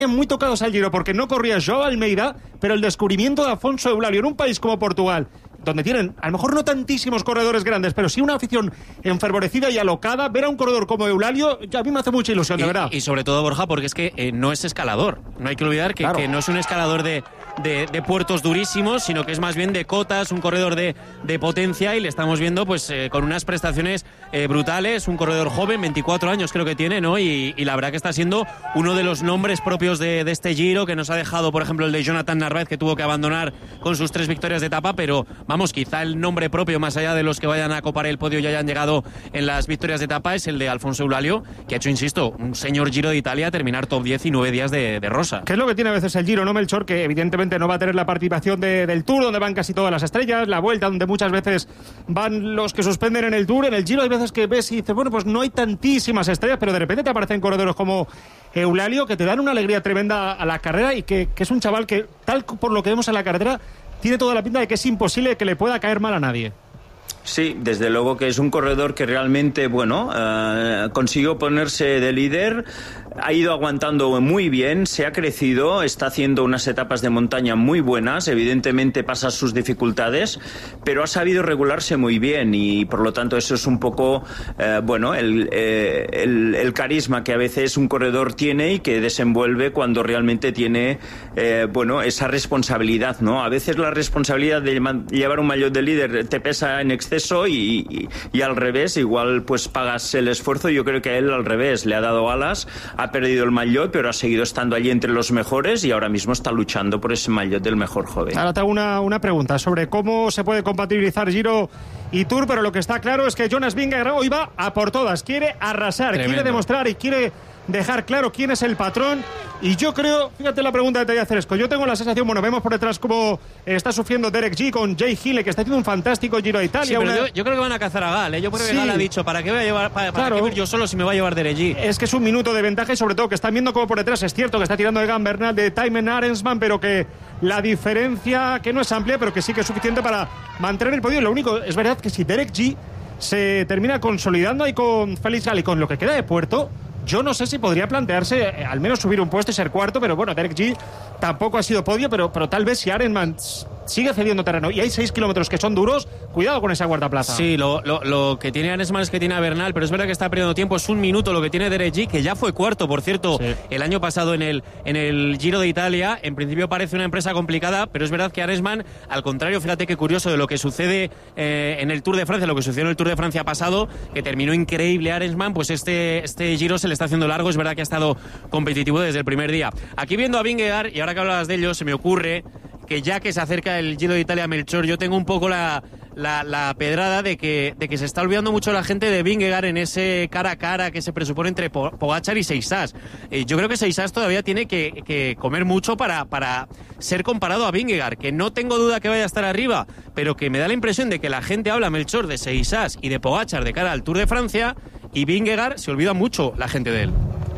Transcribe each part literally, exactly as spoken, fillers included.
muy tocados al Giro porque no corría Joao Almeida, pero el descubrimiento de Afonso Eulálio en un país como Portugal, donde tienen, a lo mejor no tantísimos corredores grandes, pero sí una afición enfervorecida y alocada, ver a un corredor como Eulálio, a mí me hace mucha ilusión, de y, verdad. Y sobre todo, Borja, porque es que eh, no es escalador. No hay que olvidar que, claro. que no es un escalador de, de, de puertos durísimos, sino que es más bien de cotas, un corredor de, de potencia, y le estamos viendo pues eh, con unas prestaciones eh, brutales, un corredor joven, veinticuatro años creo que tiene, ¿no? Y, y la verdad que está siendo uno de los nombres propios de, de este Giro, que nos ha dejado, por ejemplo, el de Jonathan Narváez, que tuvo que abandonar con sus tres victorias de etapa, pero vamos, quizá el nombre propio, más allá de los que vayan a copar el podio y hayan llegado en las victorias de etapa, es el de Alfonso Eulálio, que ha hecho, insisto, un señor Giro de Italia, terminar top diez y nueve días de, de rosa. ¿Qué es lo que tiene a veces el Giro, no, Melchor? Que evidentemente no va a tener la participación de, del Tour, donde van casi todas las estrellas, la Vuelta, donde muchas veces van los que suspenden en el Tour. En el Giro hay veces que ves y dices, bueno, pues no hay tantísimas estrellas, pero de repente te aparecen corredores como Eulálio, que te dan una alegría tremenda a la carrera, y que, que es un chaval que, tal por lo que vemos en la carretera, tiene toda la pinta de que es imposible que le pueda caer mal a nadie. Sí, desde luego que es un corredor que realmente, bueno, eh, consiguió ponerse de líder, ha ido aguantando muy bien, se ha crecido, está haciendo unas etapas de montaña muy buenas, evidentemente pasa sus dificultades, pero ha sabido regularse muy bien, y por lo tanto eso es un poco, eh, bueno, el, eh, el, el carisma que a veces un corredor tiene y que desenvuelve cuando realmente tiene, eh, bueno, esa responsabilidad, ¿no? A veces la responsabilidad de llevar un maillot de líder te pesa en exceso, Y, y, y al revés, igual pues pagas el esfuerzo. Yo creo que a él al revés, le ha dado alas, ha perdido el maillot, pero ha seguido estando allí entre los mejores, y ahora mismo está luchando por ese maillot del mejor joven. Ahora te hago una, una pregunta sobre cómo se puede compatibilizar Giro y Tour, pero lo que está claro es que Jonas Vingegaard hoy va a por todas, quiere arrasar, Tremendo. quiere demostrar y quiere dejar claro quién es el patrón. Y yo creo, fíjate la pregunta que te voy a hacer, Esco, yo tengo la sensación, bueno, vemos por detrás cómo está sufriendo Derek G con Jay Hille, que está haciendo un fantástico Giro de Italia. Sí, pero una... yo, yo creo que van a cazar a Gal, ¿eh? Yo creo que sí. Gal ha dicho, ¿para qué voy a llevar, para, para claro. qué ver yo solo si me va a llevar Derek G? Es que es un minuto de ventaja, y sobre todo que están viendo como por detrás, es cierto que está tirando Egan Bernal de Thymen Arensman, pero que la diferencia, que no es amplia, pero que sí que es suficiente para mantener el podio. Lo único, es verdad que si Derek G se termina consolidando ahí con Félix Gal y con lo que queda de Puerto, yo no sé si podría plantearse eh, al menos subir un puesto y ser cuarto, pero bueno, Derek G tampoco ha sido podio, pero, pero tal vez si Arenman sigue cediendo terreno y hay seis kilómetros que son duros, cuidado con esa cuarta plaza. Sí, lo, lo, lo que tiene Arenman es que tiene a Bernal, pero es verdad que está perdiendo tiempo, es un minuto lo que tiene Derek G, que ya fue cuarto, por cierto, sí. el año pasado en el, en el Giro de Italia. En principio parece una empresa complicada, pero es verdad que Arenman, al contrario, fíjate qué curioso de lo que sucede eh, en el Tour de Francia, lo que sucedió en el Tour de Francia pasado, que terminó increíble Arenman, pues este, este Giro se le está haciendo largo. Es verdad que ha estado competitivo desde el primer día. Aquí viendo a Vingegaard, y ahora que hablabas de ello, se me ocurre que ya que se acerca el Giro de Italia, Melchor, yo tengo un poco la, la, la pedrada de que, de que se está olvidando mucho la gente de Vingegaard en ese cara a cara que se presupone entre Pogačar y Seixas. Eh, yo creo que Seixas todavía tiene que, que comer mucho para, para ser comparado a Vingegaard, que no tengo duda que vaya a estar arriba, pero que me da la impresión de que la gente habla, Melchor, de Seixas y de Pogačar de cara al Tour de Francia, y Vingegaard se olvida mucho la gente de él.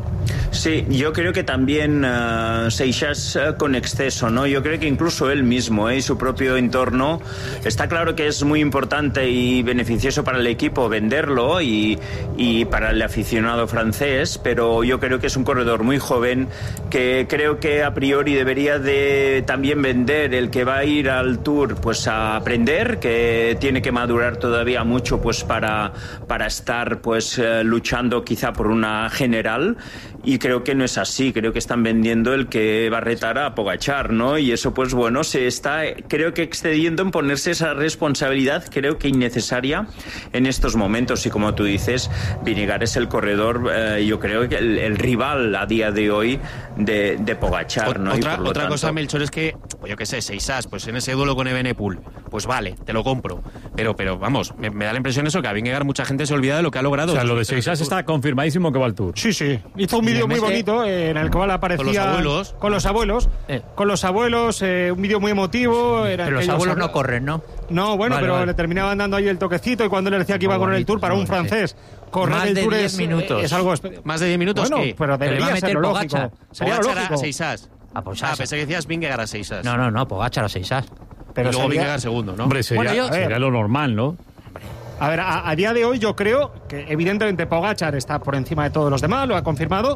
Sí, yo creo que también uh, Seixas uh, con exceso, ¿no? Yo creo que incluso él mismo ¿eh? y su propio entorno, está claro que es muy importante y beneficioso para el equipo venderlo y, y para el aficionado francés, pero yo creo que es un corredor muy joven que creo que a priori debería de también vender el que va a ir al Tour pues a aprender, que tiene que madurar todavía mucho pues para, para estar pues uh, luchando quizá por una general. Y creo que no es así, creo que están vendiendo el que va a retar a Pogačar, ¿no? Y eso, pues bueno, se está, creo que excediendo en ponerse esa responsabilidad, creo que innecesaria en estos momentos. Y como tú dices, Vingegaard es el corredor, eh, yo creo que el, el rival a día de hoy de, de Pogačar, ¿no? Otra, otra tanto... cosa, Melchor, es que, pues yo qué sé, Seixas, pues en ese duelo con Evenepoel, pues vale, te lo compro. Pero, pero vamos, me, me da la impresión eso, que a Vingegaard mucha gente se olvida de lo que ha logrado. O sea, lo de Seixas está confirmadísimo que va al Tour. Sí, sí. Hizo un vídeo muy bonito eh, en el cual aparecía... Con los abuelos. Con los abuelos. Eh. Con los abuelos, eh, un vídeo muy emotivo. Era pero los abuelos no corren, ¿no? No, bueno, vale, pero vale. le terminaban dando ahí el toquecito, y cuando le decía que iba a correr el Tour, para un francés, correr Más el de Tour diez es, minutos. es algo... Más de diez minutos, Bueno, ¿qué? pero debería va a ser meter lo Pogačar. lógico. Sería Pogačar lógico. a Seixas. Ah, pues Ah, pensé que decías Vingegaard a Seixas. No, no, no, Pogačar a Seixas. Pero y luego sería... Vingegaard segundo, ¿no? Hombre, sería, Bueno, yo- sería lo normal, ¿no? A ver, a, a día de hoy yo creo que evidentemente Pogačar está por encima de todos los demás, lo ha confirmado,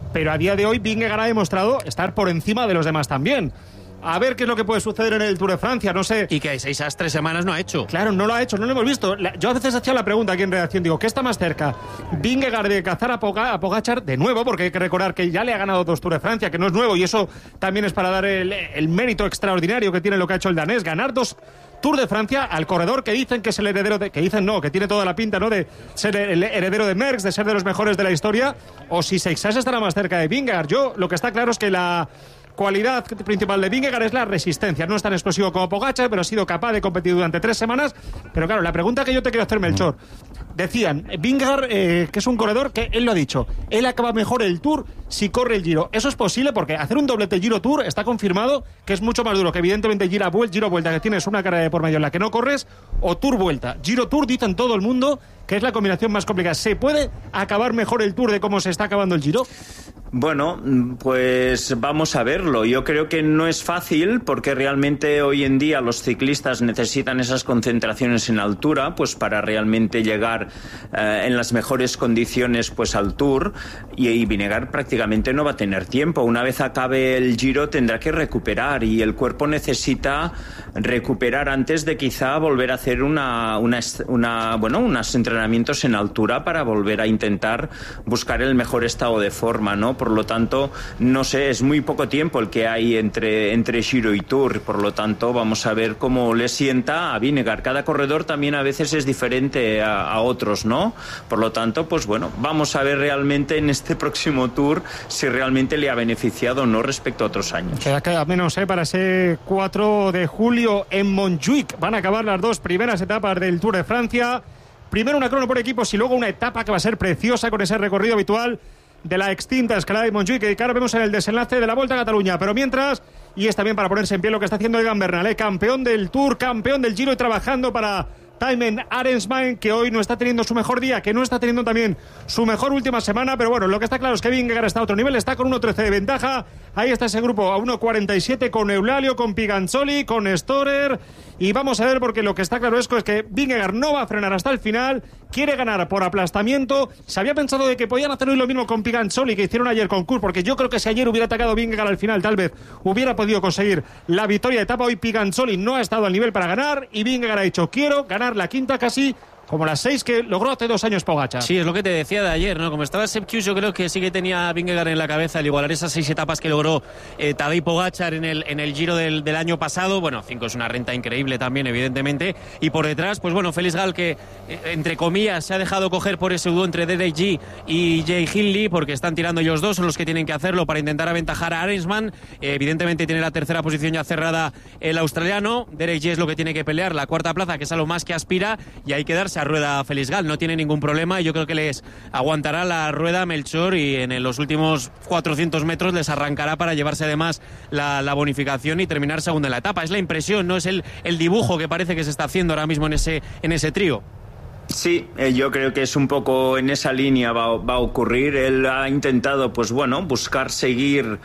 pero a día de hoy Vingegaard ha demostrado estar por encima de los demás también. A ver qué es lo que puede suceder en el Tour de Francia, no sé. Y que Seixas tres semanas no ha hecho. Claro, no lo ha hecho, no lo hemos visto. Yo a veces hacía la pregunta aquí en redacción, digo, ¿qué está más cerca? Vingegaard de cazar a, Poga, a Pogačar de nuevo, porque hay que recordar que ya le ha ganado dos Tours de Francia, que no es nuevo, y eso también es para dar el, el mérito extraordinario que tiene lo que ha hecho el danés, ganar dos Tour de Francia al corredor que dicen que es el heredero de, que dicen no, que tiene toda la pinta, ¿no?, de ser el heredero de Merckx, de ser de los mejores de la historia, o si Seixas estará más cerca de Vingegaard. Yo lo que está claro es que la cualidad principal de Vingegaard es la resistencia. No es tan explosivo como Pogačar, pero ha sido capaz de competir durante tres semanas. Pero claro, la pregunta que yo te quiero hacer, Melchor, decían, Vingegaard, eh, que es un corredor que él lo ha dicho, él acaba mejor el Tour si corre el Giro. Eso es posible porque hacer un doblete Giro-Tour está confirmado que es mucho más duro, que evidentemente Giro-Vuelta, Giro-Vuelta, que tienes una carrera de por medio en la que no corres, o Tour-Vuelta. Giro-Tour, dicen todo el mundo que es la combinación más complicada. ¿Se puede acabar mejor el Tour de cómo se está acabando el Giro? Bueno, pues vamos a verlo. Yo creo que no es fácil porque realmente hoy en día los ciclistas necesitan esas concentraciones en altura pues para realmente llegar eh, en las mejores condiciones pues al Tour, y, y Vingegaard prácticamente no va a tener tiempo. Una vez acabe el Giro tendrá que recuperar y el cuerpo necesita recuperar antes de quizá volver a hacer una, una, una bueno, unos entrenamientos en altura para volver a intentar buscar el mejor estado de forma, ¿no? Por lo tanto, no sé, es muy poco tiempo el que hay entre, entre Giro y Tour, por lo tanto vamos a ver cómo le sienta a Vingegaard. Cada corredor también a veces es diferente a, a otros, ¿no? Por lo tanto, pues bueno, vamos a ver realmente en este próximo Tour si realmente le ha beneficiado o no respecto a otros años. Queda, queda menos, ¿eh? Para ese cuatro de julio en Montjuic van a acabar las dos primeras etapas del Tour de Francia. Primero una crono por equipos y luego una etapa que va a ser preciosa con ese recorrido habitual de la extinta escalada de Montjuic, que ahora vemos en el desenlace de la Volta a Cataluña. Pero mientras, y es también para ponerse en pie lo que está haciendo Egan Bernal, ¿eh? Campeón del Tour, campeón del Giro y trabajando para Thymen Arensman, que hoy no está teniendo su mejor día, que no está teniendo también su mejor última semana, pero bueno, lo que está claro es que Vingegaard está a otro nivel, está con uno trece de ventaja. Ahí está ese grupo a uno cuarenta y siete con Eulalio, con Piganzoli, con Storer, y vamos a ver, porque lo que está claro es que Vingegaard no va a frenar hasta el final, quiere ganar por aplastamiento. Se había pensado de que podían hacer hoy lo mismo con Piganzoli que hicieron ayer con Kurt, porque yo creo que si ayer hubiera atacado Vingegaard al final, tal vez hubiera podido conseguir la victoria de etapa. Hoy Piganzoli no ha estado al nivel para ganar y Vingegaard ha dicho, quiero ganar la quinta, casi como las seis que logró hace dos años Pogačar. Sí, es lo que te decía de ayer, ¿no? Como estaba Sepp Kuss, yo creo que sí que tenía Vingegaard en la cabeza el igualar esas seis etapas que logró eh, Tadej Pogačar en el, en el Giro del, del año pasado. Bueno, cinco es una renta increíble también, evidentemente. Y por detrás, pues bueno, Felix Gall, que eh, entre comillas se ha dejado coger por ese dúo entre Derek G y Jay Hindley, porque están tirando ellos dos, son los que tienen que hacerlo para intentar aventajar a Arensman. Eh, evidentemente tiene la tercera posición ya cerrada el australiano. Derek G es lo que tiene que pelear, la cuarta plaza, que es a lo más que aspira, y hay que darse a rueda a Felix Gall. No tiene ningún problema y yo creo que les aguantará la rueda a Melchor y en los últimos cuatrocientos metros les arrancará para llevarse además la, la bonificación y terminar segunda en la etapa. Es la impresión, no es el, el dibujo que parece que se está haciendo ahora mismo en ese, en ese trío. Sí, eh, yo creo que es un poco en esa línea va, va a ocurrir. Él ha intentado, pues bueno, buscar seguir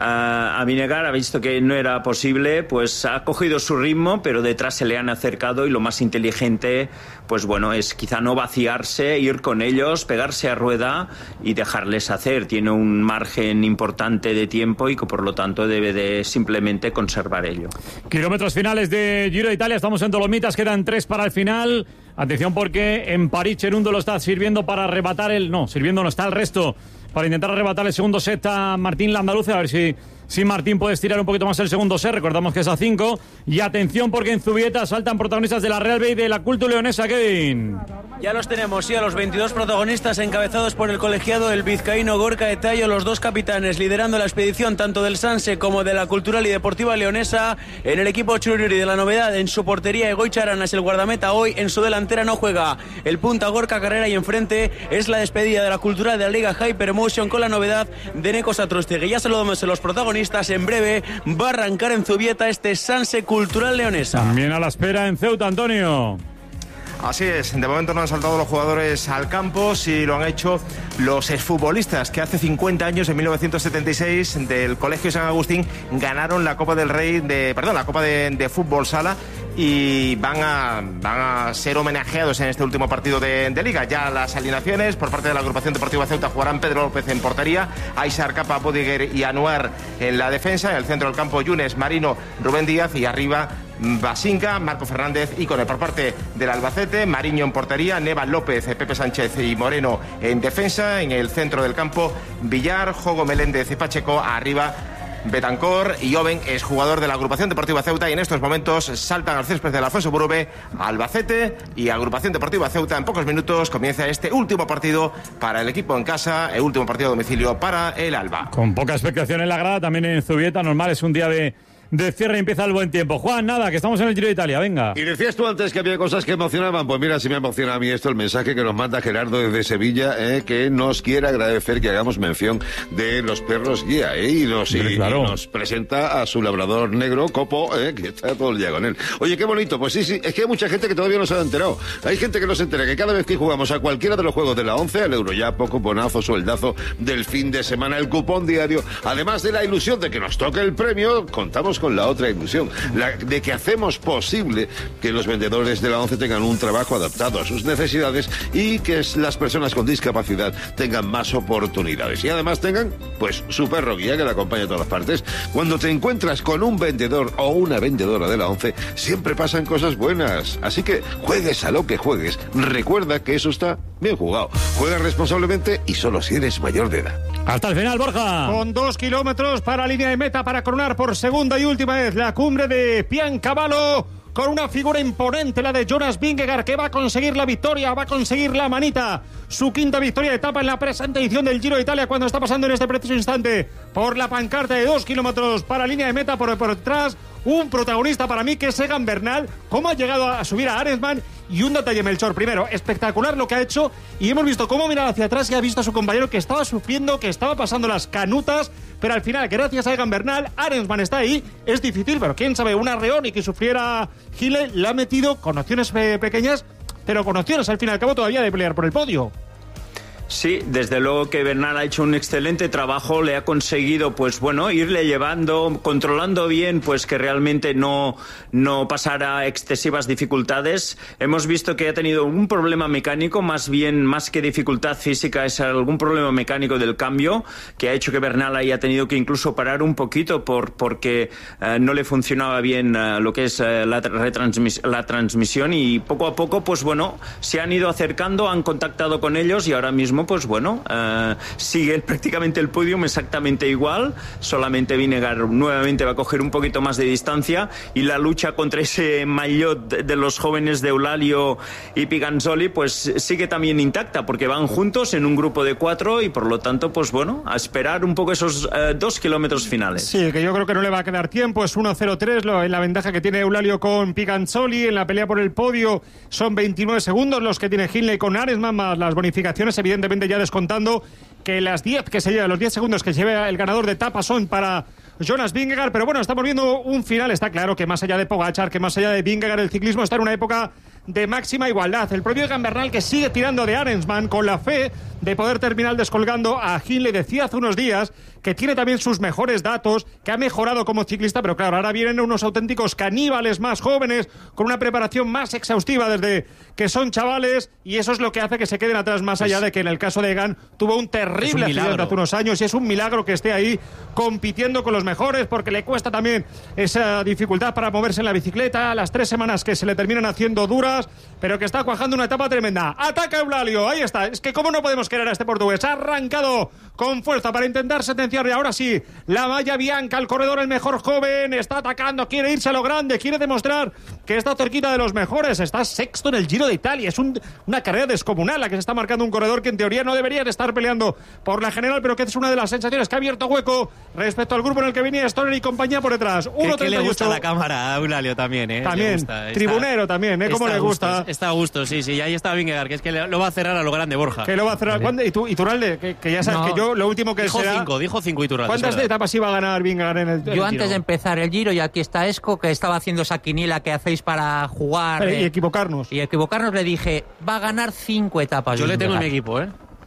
a, a Vingegaard, ha visto que no era posible, pues ha cogido su ritmo, pero detrás se le han acercado y lo más inteligente, pues bueno, es quizá no vaciarse, ir con ellos, pegarse a rueda y dejarles hacer. Tiene un margen importante de tiempo y que por lo tanto debe de simplemente conservar ello. Kilómetros finales de Giro de Italia, estamos en Dolomitas, quedan tres para el final. Atención porque en París Cherundo lo está sirviendo para arrebatar el... No, sirviendo no está el resto para intentar arrebatar el segundo set a Martín Landaluce, a ver si, si Martín puede estirar un poquito más el segundo set, recordamos que es a cinco. Y atención porque en Zubieta saltan protagonistas de la Real B y de la Culto Leonesa, Kevin. Ya los tenemos, sí, a los veintidós protagonistas encabezados por el colegiado el vizcaíno Gorka Etayo, los dos capitanes liderando la expedición tanto del Sanse como de la Cultural y Deportiva Leonesa. En el equipo Chururi de la novedad, en su portería Egoitz Arana es el guardameta, hoy en su delantera no juega el punta Gorka Carrera y enfrente es la despedida de la Cultural de la Liga Hypermotion con la novedad de Neko Satrustegui. Ya saludamos a los protagonistas, en breve va a arrancar en Zubieta este Sanse Cultural Leonesa. También a la espera en Ceuta, Antonio. Así es, de momento no han saltado los jugadores al campo, sí lo han hecho los exfutbolistas que hace cincuenta años, en mil novecientos setenta y seis, del Colegio San Agustín, ganaron la Copa del Rey, de, perdón, la Copa de, de Fútbol Sala. y van a, van a ser homenajeados en este último partido de, de Liga. Ya las alineaciones por parte de la agrupación deportiva Ceuta: jugarán Pedro López en portería, Aishar Capa, Bodiger y Anuar en la defensa. En el centro del campo, Yunes, Marino, Rubén Díaz, y arriba Basinga, Marco Fernández y Cone. Por parte del Albacete, Mariño en portería, Neva, López, Pepe Sánchez y Moreno en defensa. En el centro del campo, Villar, Jogo, Meléndez y Pacheco. Arriba, Betancor y Oben es jugador de la agrupación deportiva Ceuta, y en estos momentos saltan al césped del Alfonso Burube, Albacete y agrupación deportiva Ceuta. En pocos minutos comienza este último partido para el equipo en casa, el último partido a domicilio para el Alba. Con poca expectación en la grada, también en Zubieta, normal, es un día de... de cierre y empieza el buen tiempo. Juan, nada, que estamos en el Giro de Italia, venga. Y decías tú antes que había cosas que emocionaban. Pues mira, si me emociona a mí esto, el mensaje que nos manda Gerardo desde Sevilla, eh, que nos quiere agradecer que hagamos mención de los perros guía, eh, y, nos, y, claro. y nos presenta a su labrador negro, Copo, eh, que está todo el día con él. Oye, qué bonito. Pues sí, sí, es que hay mucha gente que todavía no se ha enterado. Hay gente que no se entera que cada vez que jugamos a cualquiera de los juegos de la once, al Euroyapo, cuponazo, sueldazo del fin de semana, el cupón diario, además de la ilusión de que nos toque el premio, contamos con la otra ilusión, la de que hacemos posible que los vendedores de la once tengan un trabajo adaptado a sus necesidades y que las personas con discapacidad tengan más oportunidades y además tengan, pues, su perro guía que la acompaña a todas partes. Cuando te encuentras con un vendedor o una vendedora de la once, siempre pasan cosas buenas. Así que juegues a lo que juegues, recuerda que eso está bien jugado. Juega responsablemente y solo si eres mayor de edad. Hasta el final, Borja. Con dos kilómetros para línea de meta para coronar por segunda y última vez la cumbre de Piancavallo, con una figura imponente, la de Jonas Vingegaard, que va a conseguir la victoria, va a conseguir la manita, su quinta victoria de etapa en la presente edición del Giro de Italia, cuando está pasando en este preciso instante por la pancarta de dos kilómetros para línea de meta. Por, por detrás, un protagonista para mí que es Egan Bernal. Cómo ha llegado a subir a Arensman. Y un detalle, Melchor, primero, espectacular lo que ha hecho, y hemos visto cómo mirar hacia atrás y ha visto a su compañero que estaba sufriendo, que estaba pasando las canutas, pero al final, gracias a Egan Bernal, Arensman está ahí. Es difícil, pero quién sabe, un arreón y que sufriera Gile le ha metido con opciones pe- pequeñas, pero con opciones al fin y al cabo todavía de pelear por el podio. Sí, desde luego que Bernal ha hecho un excelente trabajo, le ha conseguido, pues bueno, irle llevando, controlando bien, pues que realmente no, no pasara excesivas dificultades. Hemos visto que ha tenido un problema mecánico, más bien, más que dificultad física, es algún problema mecánico del cambio, que ha hecho que Bernal haya tenido que incluso parar un poquito por, porque eh, no le funcionaba bien eh, lo que es eh, la, retransmis- la transmisión, y poco a poco, pues bueno, se han ido acercando, han contactado con ellos, y ahora mismo pues bueno, uh, sigue prácticamente el podium exactamente igual, solamente Vingegaard nuevamente va a coger un poquito más de distancia, y la lucha contra ese maillot de, de los jóvenes de Eulalia y Piganzoli pues sigue también intacta, porque van juntos en un grupo de cuatro, y por lo tanto pues bueno, a esperar un poco esos uh, dos kilómetros finales. Sí, que yo creo que no le va a quedar tiempo, es uno cero tres en la ventaja que tiene Eulalia con Piganzoli. En la pelea por el podio son veintinueve segundos los que tiene Hindley con Arensman, más las bonificaciones, evidentemente ya descontando que las diez que se lleva, los diez segundos que se lleva el ganador de etapa son para Jonas Vingegaard. Pero bueno, estamos viendo un final, está claro que más allá de Pogačar, que más allá de Vingegaard, el ciclismo está en una época de máxima igualdad. El propio Egan Bernal, que sigue tirando de Arensman con la fe de poder terminar descolgando a Hindley. Decía hace unos días que tiene también sus mejores datos, que ha mejorado como ciclista, pero claro, ahora vienen unos auténticos caníbales más jóvenes, con una preparación más exhaustiva desde que son chavales, y eso es lo que hace que se queden atrás, más allá de que en el caso de Egan tuvo un terrible accidente hace unos años, y es un milagro que esté ahí compitiendo con los mejores, porque le cuesta también esa dificultad para moverse en la bicicleta, las tres semanas que se le terminan haciendo duras, pero que está cuajando una etapa tremenda. Ataca Eulalia, ahí está. Es que cómo no podemos querer a este portugués. Ha arrancado con fuerza para intentar sentenciar, y ahora sí, la malla bianca, el corredor, el mejor joven, está atacando, quiere irse a lo grande, quiere demostrar que está cerquita de los mejores. Está sexto en el Giro de Italia, es un, una carrera descomunal la que se está marcando un corredor que en teoría no debería de estar peleando por la general, pero que es una de las sensaciones que ha abierto hueco respecto al grupo en el que venía Stoner y compañía por detrás. uno treinta y ocho. Que le gusta la cámara a Eulalia también, ¿eh? También, gusta, tribunero está, también, ¿eh? Cómo le gusta. Está, está a gusto, sí, sí, y ahí está Vingegaard, que es que lo va a cerrar a lo grande, Borja. Que lo va a cerrar. ¿Cuándo? ¿Y tú, y Turralde? Que, que ya sabes no. que yo lo último que dijo será... cinco, dijo cinco y Turralde. ¿Cuántas etapas iba a ganar Vingegaard en el, en Yo el antes Giro? de empezar el Giro, y aquí está Esco, que estaba haciendo esa quiniela que hacéis para jugar... Pero, eh, y equivocarnos. Y equivocarnos, le dije, va a ganar cinco etapas. Yo le tengo en mi Vingegaard. equipo, ¿eh?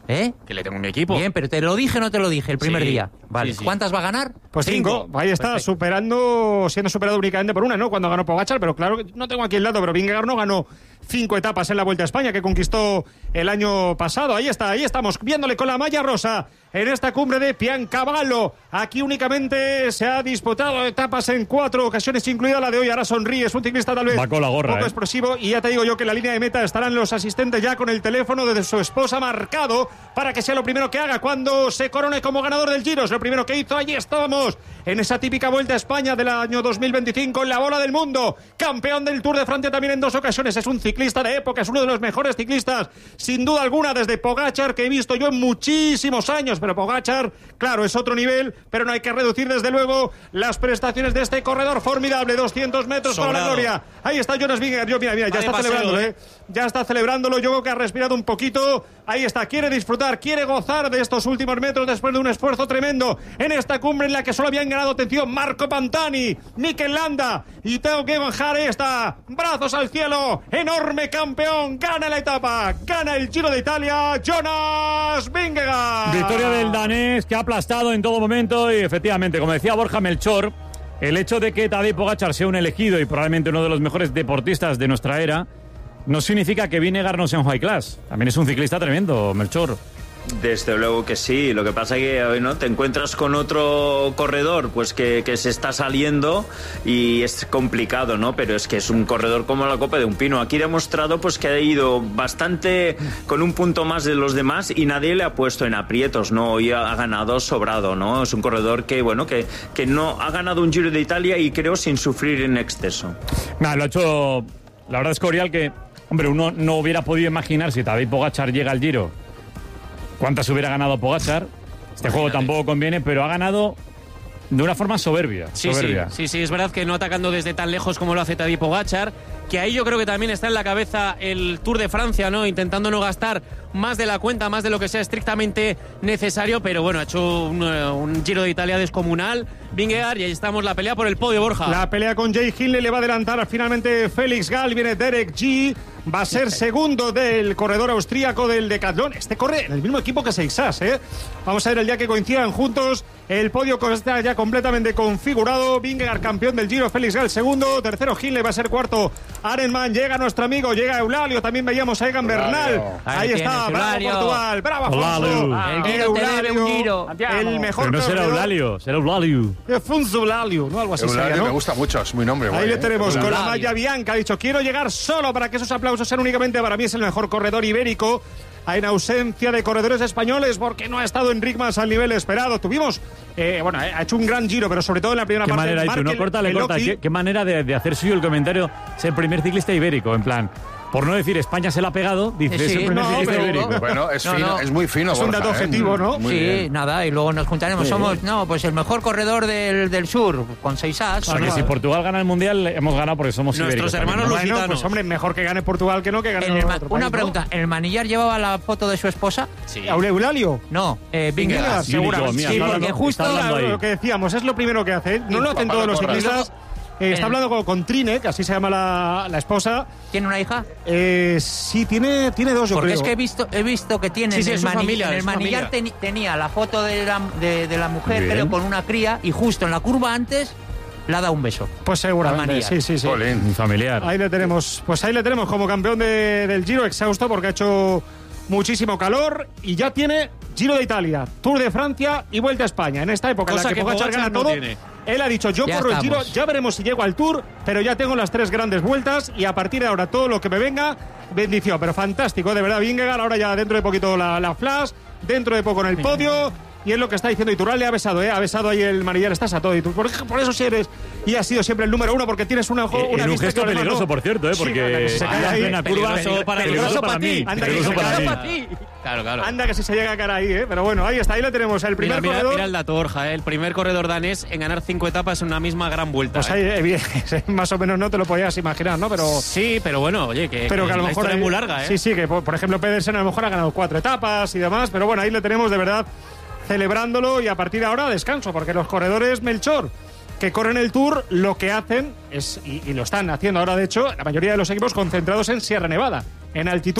¿Eh? Que le tengo mi equipo. Bien, pero ¿te lo dije o no te lo dije el primer Sí, día? Vale. sí, sí. ¿Cuántas va a ganar? Pues cinco. Cinco. Ahí está, Perfecto. superando, siendo superado únicamente por una, ¿no? Cuando ganó Pogačar, pero claro, no tengo aquí el dato, pero Vingegaard no ganó cinco etapas en la Vuelta a España que conquistó el año pasado. Ahí está, ahí estamos, viéndole con la malla rosa en esta cumbre de Piancavallo. Aquí únicamente se ha disputado etapas en cuatro ocasiones, incluida la de hoy. Ahora sonríe, es un ciclista tal vez Va con la gorra, poco ¿eh? explosivo. Y ya te digo yo que en la línea de meta estarán los asistentes ya con el teléfono de su esposa marcado para que sea lo primero que haga cuando se corone como ganador del Giro. Es lo primero que hizo. Allí estábamos en esa típica Vuelta a España del año dos mil veinticinco en la bola del mundo. Campeón del Tour de Francia también en dos ocasiones. Es un ciclista de época, es uno de los mejores ciclistas, sin duda alguna, desde Pogačar, que he visto yo en muchísimos años. Pero Pogačar, claro, es otro nivel, pero no hay que reducir desde luego las prestaciones de este corredor formidable. doscientos metros Sobrado. para la gloria. Ahí está Jonas Vingegaard. Yo, mira, mira, ya Va de está paseo, celebrándolo, ¿eh? ¿eh? Ya está celebrándolo. Yo creo que ha respirado un poquito. Ahí está, quiere disfrutar, quiere gozar de estos últimos metros después de un esfuerzo tremendo en esta cumbre en la que solo habían ganado, atención, Marco Pantani, Mikel Landa y Tao Geoghegan. Ahí está, brazos al cielo, enorme campeón, gana la etapa, gana el Giro de Italia, Jonas Vingegaard. Victoria del danés que ha aplastado en todo momento y efectivamente, como decía Borja Melchor, el hecho de que Tadej Pogačar sea un elegido y probablemente uno de los mejores deportistas de nuestra era no significa que Vingegaard no sea un high class. También es un ciclista tremendo, Melchor. Desde luego que sí, lo que pasa es que ¿no? te encuentras con otro corredor pues que, que se está saliendo y es complicado, ¿no? Pero es que es un corredor como la copa de un pino. Aquí ha demostrado pues que ha ido bastante con un punto más de los demás y nadie le ha puesto en aprietos, ¿no? Hoy ha, ha ganado sobrado, ¿no? Es un corredor que, bueno, que, que no ha ganado un Giro de Italia y creo sin sufrir en exceso. Nada, lo ha hecho, la verdad es que Oriol, que, hombre, uno no hubiera podido imaginar si Tadej Pogačar llega al Giro cuántas hubiera ganado Pogačar. Este juego tampoco conviene, pero ha ganado de una forma soberbia. Sí, soberbia. sí, sí, sí, es verdad que no atacando desde tan lejos como lo hace Tadej Pogačar, que ahí yo creo que también está en la cabeza el Tour de Francia, ¿no? Intentando no gastar más de la cuenta, más de lo que sea estrictamente necesario, pero bueno, ha hecho un, un Giro de Italia descomunal, Vingegaard, y ahí estamos, la pelea por el podio, Borja. La pelea con Jay Hindley le va a adelantar finalmente Félix Gall, viene Derek G, va a ser segundo del corredor austríaco del Decathlon. Este corre en el mismo equipo que Seixas, ¿eh? Vamos a ver el día que coincidan juntos. El podio está ya completamente configurado. Vingegaard campeón del Giro, Félix Gall segundo, tercero Hindley, va a ser cuarto Arenman, llega nuestro amigo, llega Eulalio, también veíamos a Egan Bernal. Ahí, Ahí está, tienes, bravo Eulalio. Portugal, bravo Eulalio. Afonso. Ah, el Giro te debe un Giro. El mejor Pero no será corredor. Eulalio, será Eulalio. Afonso Eulalio, ¿no? Algo así Eulalio sería, ¿no? me gusta mucho, es muy nombre. Ahí guay, le ¿eh? tenemos con la Eulalio. malla bianca. Ha dicho, quiero llegar solo para que esos aplausos sean únicamente para mí. Es el mejor corredor ibérico en ausencia de corredores españoles porque no ha estado en ritmos al nivel esperado. Tuvimos, eh, bueno, ha hecho un gran Giro, pero sobre todo en la primera ¿Qué parte. manera, Markel, tú, no corta, le corta. Eloki. ¿Qué, qué manera de, de hacer suyo el comentario? Ser el primer ciclista ibérico, en plan, por no decir España se la ha pegado, dice Sí, es el primer no, ciclista pero- ibérico. Bueno, es, No, fino, no. es muy fino, Es un Borja, dato ¿eh? objetivo, ¿no? Muy sí, bien. nada, y luego nos juntaremos. Sí. Somos, no, pues el mejor corredor del, del sur, con seis as. O sea, que si Portugal gana el Mundial, hemos ganado porque somos Nuestros ibéricos hermanos también, ¿no? los Bueno, gitanos. pues hombre, mejor que gane Portugal que no que gane En el ma- otro una país, ¿no? pregunta, ¿en el manillar llevaba la foto de su esposa? Sí. ¿Eulalio? No, eh, Vingegaard, Vingegaard. Sí, Nico, seguramente. mira, Sí, está porque hablando- justo está hablando Claro, ahí. lo que decíamos, es lo primero que hace. No lo hacen papá todos lo los corre. ciclistas. Eh, está En- hablando con, con Trine, que así se llama la, la esposa. ¿Tiene una hija? Eh, sí, tiene, tiene dos, yo Porque creo. es que he visto, he visto que tiene Sí, sí, en es el, su mani- familia, en el es su manillar familia. teni- tenía la foto de la, de, de la mujer, Bien. creo, con una cría, y justo en la curva antes le ha dado un beso. Pues seguramente, Manillar. sí, sí, sí. Jolín. Mi familiar. Ahí le tenemos, pues ahí le tenemos como campeón de- del Giro, exhausto porque ha hecho muchísimo calor y ya tiene Giro de Italia, Tour de Francia y Vuelta a España. En esta época Cosa en la que, que Pogačar Pogačar gana no todo, tiene. él ha dicho, yo Ya corro el Giro, estamos. ya veremos si llego al Tour, pero ya tengo las tres grandes vueltas y a partir de ahora todo lo que me venga, bendición. Pero fantástico, de verdad, Vingegaard, ahora ya dentro de poquito la, la flash, dentro de poco en el podio. Y es lo que está diciendo Iturral, le ha besado, ¿eh? Ha besado ahí el manillar, estás a todo. Y tú, por, por eso sí eres, y has sido siempre el número uno, porque tienes una, Eh, una en un vista gesto que los demás peligroso, no. por cierto, ¿eh? Sí, Porque anda, que si se cae anda ahí, en la curva, peligroso para- peligroso peligroso para para mí, ti. Anda, que peligroso se cae para ahí mí. para ti. Claro, claro. Anda que si se llega a caer ahí, ¿eh? Pero bueno, ahí está, ahí le tenemos. El primer Mira, mira, corredor. mira el dato, Borja, ¿eh? El primer corredor danés en ganar cinco etapas en una misma gran vuelta. Pues ¿eh? ahí, eh, bien, más o menos no te lo podías imaginar, ¿no? Pero, Sí, pero bueno, oye, que, pero que a lo la mejor. historia hay- es muy larga, ¿eh? Sí, sí, que por, por ejemplo Pedersen a lo mejor ha ganado cuatro etapas y demás, pero bueno, ahí le tenemos de verdad celebrándolo y a partir de ahora descanso, porque los corredores Melchor que corren el Tour lo que hacen es, y, y lo están haciendo ahora de hecho, la mayoría de los equipos concentrados en Sierra Nevada, en altitud,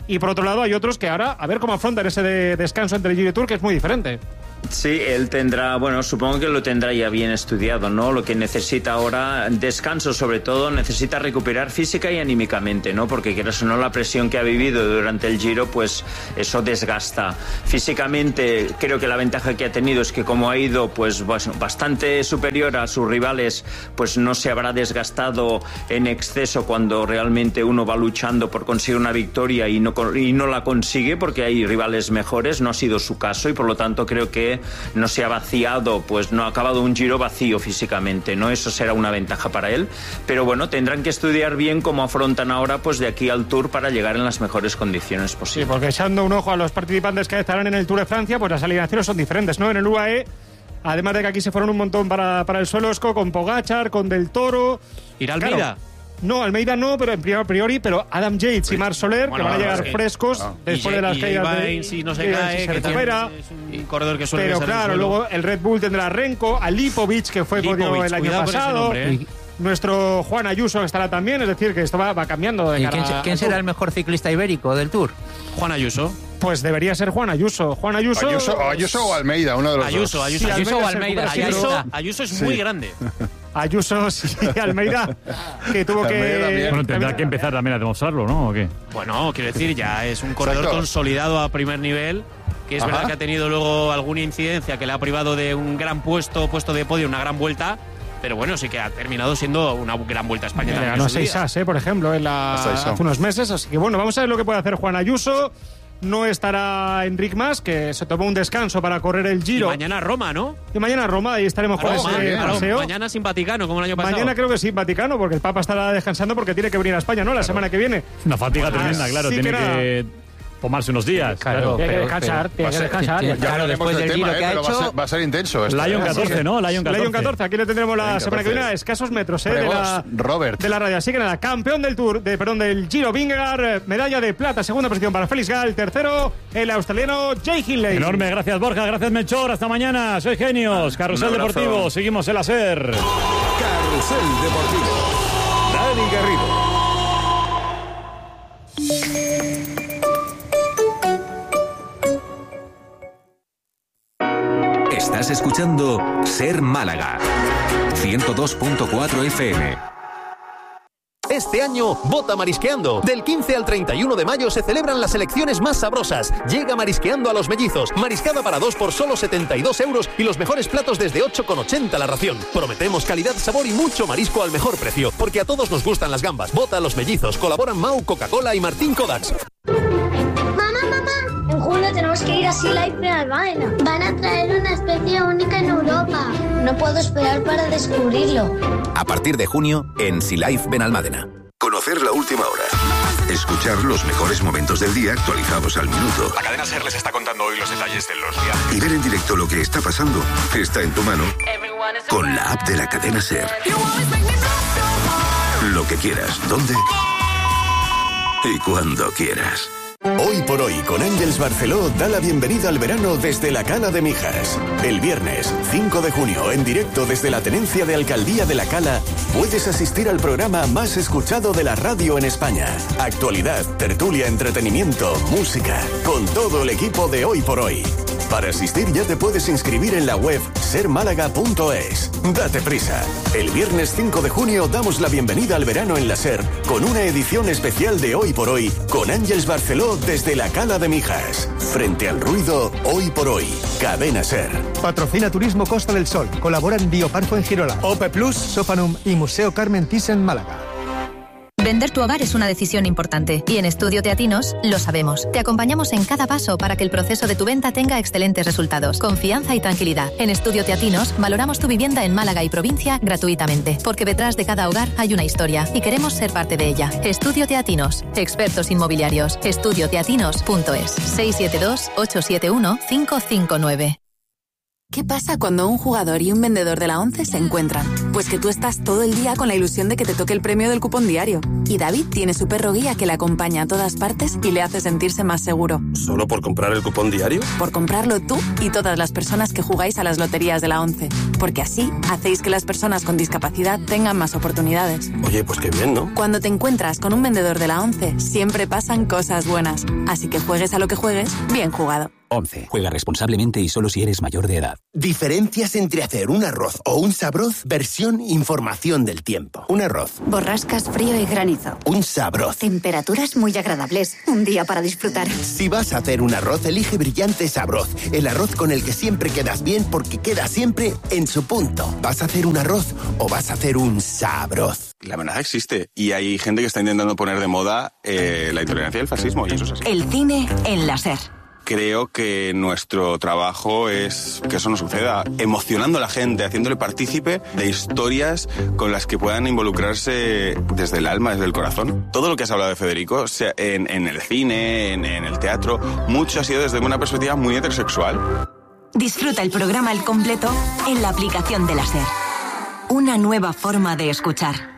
y por otro lado hay otros que ahora a ver cómo afrontan ese de descanso entre el Giro y Tour, que es muy diferente. Sí, él tendrá, bueno, supongo que lo tendrá ya bien estudiado, ¿no? Lo que necesita ahora, descanso sobre todo, necesita recuperar física y anímicamente, ¿no? Porque quieras o no, la presión que ha vivido durante el Giro, pues eso desgasta. Físicamente, creo que la ventaja que ha tenido es que como ha ido, pues bastante superior a sus rivales, pues no se habrá desgastado en exceso cuando realmente uno va luchando por conseguir una victoria y no, y no la consigue, porque hay rivales mejores. No ha sido su caso y por lo tanto creo que no se ha vaciado, pues no ha acabado un Giro vacío físicamente, ¿no? Eso será una ventaja para él, pero bueno, tendrán que estudiar bien cómo afrontan ahora, pues de aquí al Tour, para llegar en las mejores condiciones posibles. Sí, porque echando un ojo a los participantes que estarán en el Tour de Francia, pues las alineaciones son diferentes, ¿no? En el U A E, además de que aquí se fueron un montón para, para el suelo Esco, con Pogačar, con Del Toro. ¿Ir Almeida? Claro, no, Almeida no, pero en priori, priori pero Adam Yates y Marc Soler, bueno, que van a llegar es que, frescos no. después y, de las y caídas de... si no se cae, se que recupera. Es un corredor que suele Pero claro, luego el Red Bull tendrá a Renko, a Lipovic, que fue podio el año pasado. Nombre, ¿eh? Nuestro Juan Ayuso estará también, es decir, que esto va, va cambiando de ¿Y cara quién, quién será el mejor ciclista ibérico del Tour? Juan Ayuso. Pues debería ser Juan Ayuso. Juan Ayuso. Ayuso, Ayuso o Almeida, uno de los Ayuso, dos. Ayuso, sí, Ayuso, Ayuso o Almeida. Ayuso, Ayuso es sí. muy grande. Ayuso, sí, Almeida, que tuvo que... Bueno, tendrá que empezar también a demostrarlo, ¿no? ¿O qué? Bueno, quiero decir, ya es un corredor Exacto. consolidado a primer nivel, que es Ajá. verdad que ha tenido luego alguna incidencia que le ha privado de un gran puesto, puesto de podio, una gran vuelta, pero bueno, sí que ha terminado siendo una gran vuelta a España. Le ganó a seis as, eh, por ejemplo, en la... hace unos meses, así que bueno, vamos a ver lo que puede hacer Juan Ayuso. No estará Enric Mas, que se tomó un descanso para correr el Giro. Y mañana Roma, ¿no? Y mañana Roma, ahí estaremos con Roma, ese claro, paseo. Mañana sin Vaticano, como el año pasado. Mañana creo que sí, Vaticano, porque el Papa estará descansando porque tiene que venir a España, ¿no? La claro. semana que viene. Una fatiga ah, tremenda, claro, sí tiene que... que... tomarse unos días. Claro, tiene que pero, descansar, tiene que descansar. Ya claro, después del tema, Giro eh, que ha hecho... Va a ser, va a ser intenso esto. Lion eh. catorce, ¿no? Lion catorce. Lion catorce, aquí le tendremos la Lion semana que viene a escasos metros, ¿eh? De la, Robert. de la radio. Así que nada, campeón del Tour, de, perdón, del Giro Vingegaard, medalla de plata, segunda posición para Felix Gall, tercero el australiano Jay Hindley. Enorme, gracias Borja, gracias Melchor, hasta mañana, sois genios. Carrusel Deportivo, seguimos en la SER. Carrusel Deportivo, Dani Garrido. Estás escuchando SER Málaga, ciento dos punto cuatro F M. Este año, vota Marisqueando. Del quince al treinta y uno de mayo se celebran las elecciones más sabrosas. Llega Marisqueando a Los Mellizos. Mariscada para dos por solo setenta y dos euros y los mejores platos desde ocho con ochenta la ración. Prometemos calidad, sabor y mucho marisco al mejor precio. Porque a todos nos gustan las gambas. Vota a Los Mellizos. Colaboran Mau, Coca-Cola y Martín Kodaks. En junio tenemos que ir a Sea Life Benalmádena. Van a traer una especie única en Europa. No puedo esperar para descubrirlo. A partir de junio, en Sea Life Benalmádena. Conocer la última hora. Escuchar los mejores momentos del día actualizados al minuto. La cadena SER les está contando hoy los detalles de los viajes. Y ver en directo lo que está pasando está en tu mano con la app de la cadena SER. Lo que quieras, dónde y cuando quieras. Hoy por hoy con Ángels Barceló da la bienvenida al verano desde la Cala de Mijas. El viernes cinco de junio, en directo desde la Tenencia de Alcaldía de la Cala, puedes asistir al programa más escuchado de la radio en España. Actualidad, tertulia, entretenimiento, música, con todo el equipo de Hoy por Hoy. Para asistir ya te puedes inscribir en la web ser málaga punto es. Date prisa. El viernes cinco de junio damos la bienvenida al verano en la SER con una edición especial de Hoy por Hoy con Ángels Barceló desde la Cala de Mijas. Frente al ruido, Hoy por Hoy. Cadena SER. Patrocina Turismo Costa del Sol. Colaboran Bioparco en Girola, Ope Plus, Sofanum y Museo Carmen Thyssen Málaga. Vender tu hogar es una decisión importante y en Estudio Teatinos lo sabemos. Te acompañamos en cada paso para que el proceso de tu venta tenga excelentes resultados, confianza y tranquilidad. En Estudio Teatinos valoramos tu vivienda en Málaga y provincia gratuitamente, porque detrás de cada hogar hay una historia y queremos ser parte de ella. Estudio Teatinos, expertos inmobiliarios. estudio teatinos punto es. seis siete dos, ocho siete uno, cinco cinco nueve. ¿Qué pasa cuando un jugador y un vendedor de la ONCE se encuentran? Pues que tú estás todo el día con la ilusión de que te toque el premio del cupón diario. Y David tiene su perro guía que le acompaña a todas partes y le hace sentirse más seguro. ¿Solo por comprar el cupón diario? Por comprarlo tú y todas las personas que jugáis a las loterías de la ONCE. Porque así hacéis que las personas con discapacidad tengan más oportunidades. Oye, pues qué bien, ¿no? Cuando te encuentras con un vendedor de la ONCE, siempre pasan cosas buenas. Así que juegues a lo que juegues, bien jugado. ONCE. Juega responsablemente y solo si eres mayor de edad. Diferencias entre hacer un arroz o un sabroz, versión información del tiempo. Un arroz. Borrascas, frío y granizo. Un sabroz. Temperaturas muy agradables. Un día para disfrutar. Si vas a hacer un arroz, elige Brillante Sabroz. El arroz con el que siempre quedas bien porque queda siempre en su punto. ¿Vas a hacer un arroz o vas a hacer un sabroz? La amenaza existe y hay gente que está intentando poner de moda eh, la intolerancia y el fascismo, y eso es así. El cine en la SER. Creo que nuestro trabajo es que eso no suceda, emocionando a la gente, haciéndole partícipe de historias con las que puedan involucrarse desde el alma, desde el corazón. Todo lo que has hablado de Federico, sea en, en el cine, en, en el teatro, mucho ha sido desde una perspectiva muy heterosexual. Disfruta el programa al completo en la aplicación de la SER. Una nueva forma de escuchar.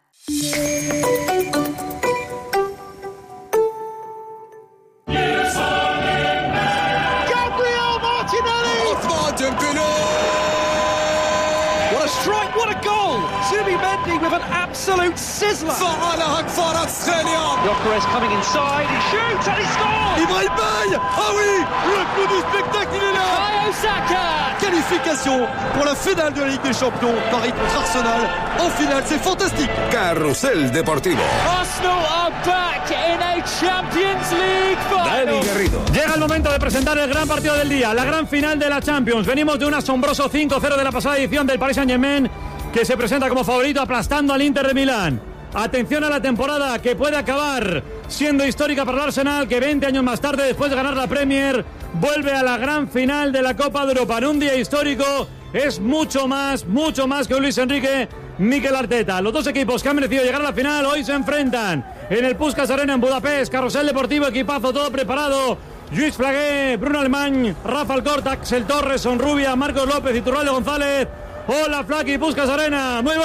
What a strike, what a goal! Zubimendi with an absolute sizzler. فعلها كفارة سخالية. Gyökeres coming inside, he shoots and he scores! Il va baille. Ah oui, le coup du spectacle il est là. Bukayo Saka. Qualification pour la finale de la Ligue des Champions. Paris contre Arsenal en finale, c'est fantastique. Carrusel Deportivo. Arsenal are back in a Champions League final. Dani Garrido. Llega el momento de presentar el gran partido del día, la gran final de la Champions. Venimos de un asombroso cinco cero de la pasada edición del Paris Saint-Germain, que se presenta como favorito aplastando al Inter de Milán. Atención a la temporada que puede acabar siendo histórica para el Arsenal, que veinte años más tarde, después de ganar la Premier, vuelve a la gran final de la Copa de Europa. En un día histórico es mucho más, mucho más que Luis Enrique, Mikel Arteta. Los dos equipos que han merecido llegar a la final hoy se enfrentan en el Puskás Arena en Budapest. Carrusel deportivo, equipazo, todo preparado. Lluís Flagué, Bruno Alemán, Rafa Alcorta, Axel Torres, Sonrubia, Marcos López y Turralde González. Hola, Flaqui, Puskás Arena, muy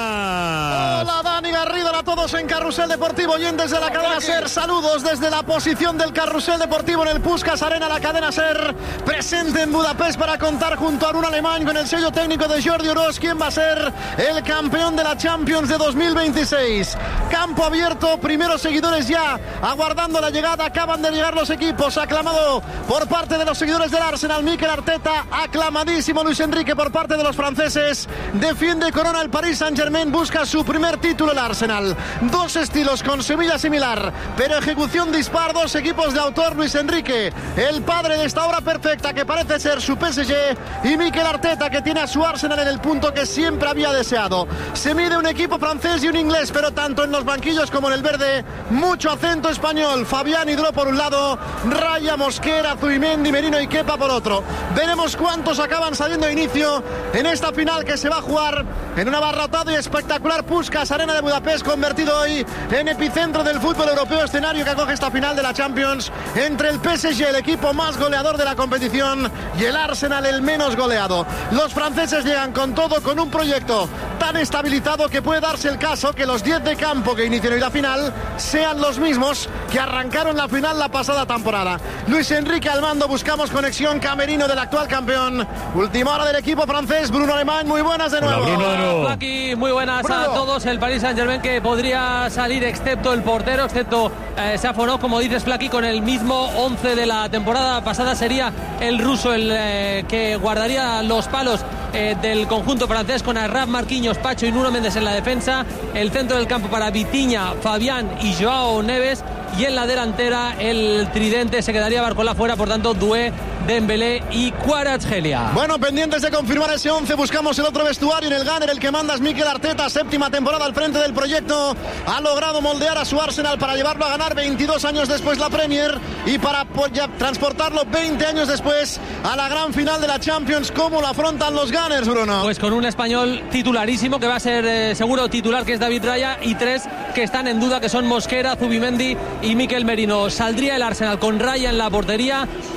buenas. Hola, Dani Garrido, a todos en Carrusel Deportivo y en desde la cadena SER. Saludos desde la posición del Carrusel Deportivo en el Puskás Arena, la cadena SER, presente en Budapest para contar junto a un alemán con el sello técnico de Jordi Oroz, quien va a ser el campeón de la Champions de dos mil veintiséis. Campo abierto, primeros seguidores ya aguardando la llegada, acaban de llegar los equipos, aclamado por parte de los seguidores del Arsenal, Mikel Arteta, aclamadísimo Luis Enrique por parte de los franceses. Defiende corona el Paris Saint-Germain, busca su primer título el Arsenal. Dos estilos con Sevilla similar, pero ejecución dispar, dos equipos de autor, Luis Enrique, el padre de esta obra perfecta que parece ser su P S G, y Mikel Arteta, que tiene a su Arsenal en el punto que siempre había deseado. Se mide un equipo francés y un inglés, pero tanto en los banquillos como en el verde, mucho acento español. Fabián Hidro por un lado, Raya, Mosquera, Zubimendi, Merino y Kepa por otro. Veremos cuántos acaban saliendo de inicio en esta final que se va a jugar en un abarrotado y espectacular Puskás Arena de Budapest, convertido hoy en epicentro del fútbol europeo, escenario que acoge esta final de la Champions entre el P S G, el equipo más goleador de la competición, y el Arsenal, el menos goleado. Los franceses llegan con todo, con un proyecto tan estabilizado que puede darse el caso que los diez de campo que inician hoy la final sean los mismos que arrancaron la final la pasada temporada. Luis Enrique al mando, buscamos conexión camerino del actual campeón. Última hora del equipo francés, Bruno Alemán, muy buenas de nuevo. Hola, Bruno. Aquí, muy buenas Bruno. A todos. El Paris Saint-Germain que podría salir, excepto el portero, excepto eh, Safonov, como dices, Flaqui, con el mismo once de la temporada pasada. Sería el ruso el eh, que guardaría los palos eh, del conjunto francés, con Arraf, Marquinhos, Pacho y Nuno Méndez en la defensa. El centro del campo para Vitinha, Fabián y Joao Neves. Y en la delantera el tridente se quedaría Barcola fuera, por tanto Doué, Dembélé y Kvaratskhelia. Bueno, pendientes de confirmar ese once, buscamos el otro vestuario. En el Gunner el que manda es Mikel Arteta, séptima temporada al frente del proyecto. Ha logrado moldear a su Arsenal para llevarlo a ganar veintidós años después la Premier y para ya transportarlo veinte años después a la gran final de la Champions. ¿Cómo lo afrontan los Gunners, Bruno? Pues con un español titularísimo, que va a ser eh, seguro titular, que es David Raya, y tres que están en duda, que son Mosquera, Zubimendi y Mikel Merino. Saldría el Arsenal con Raya en la portería,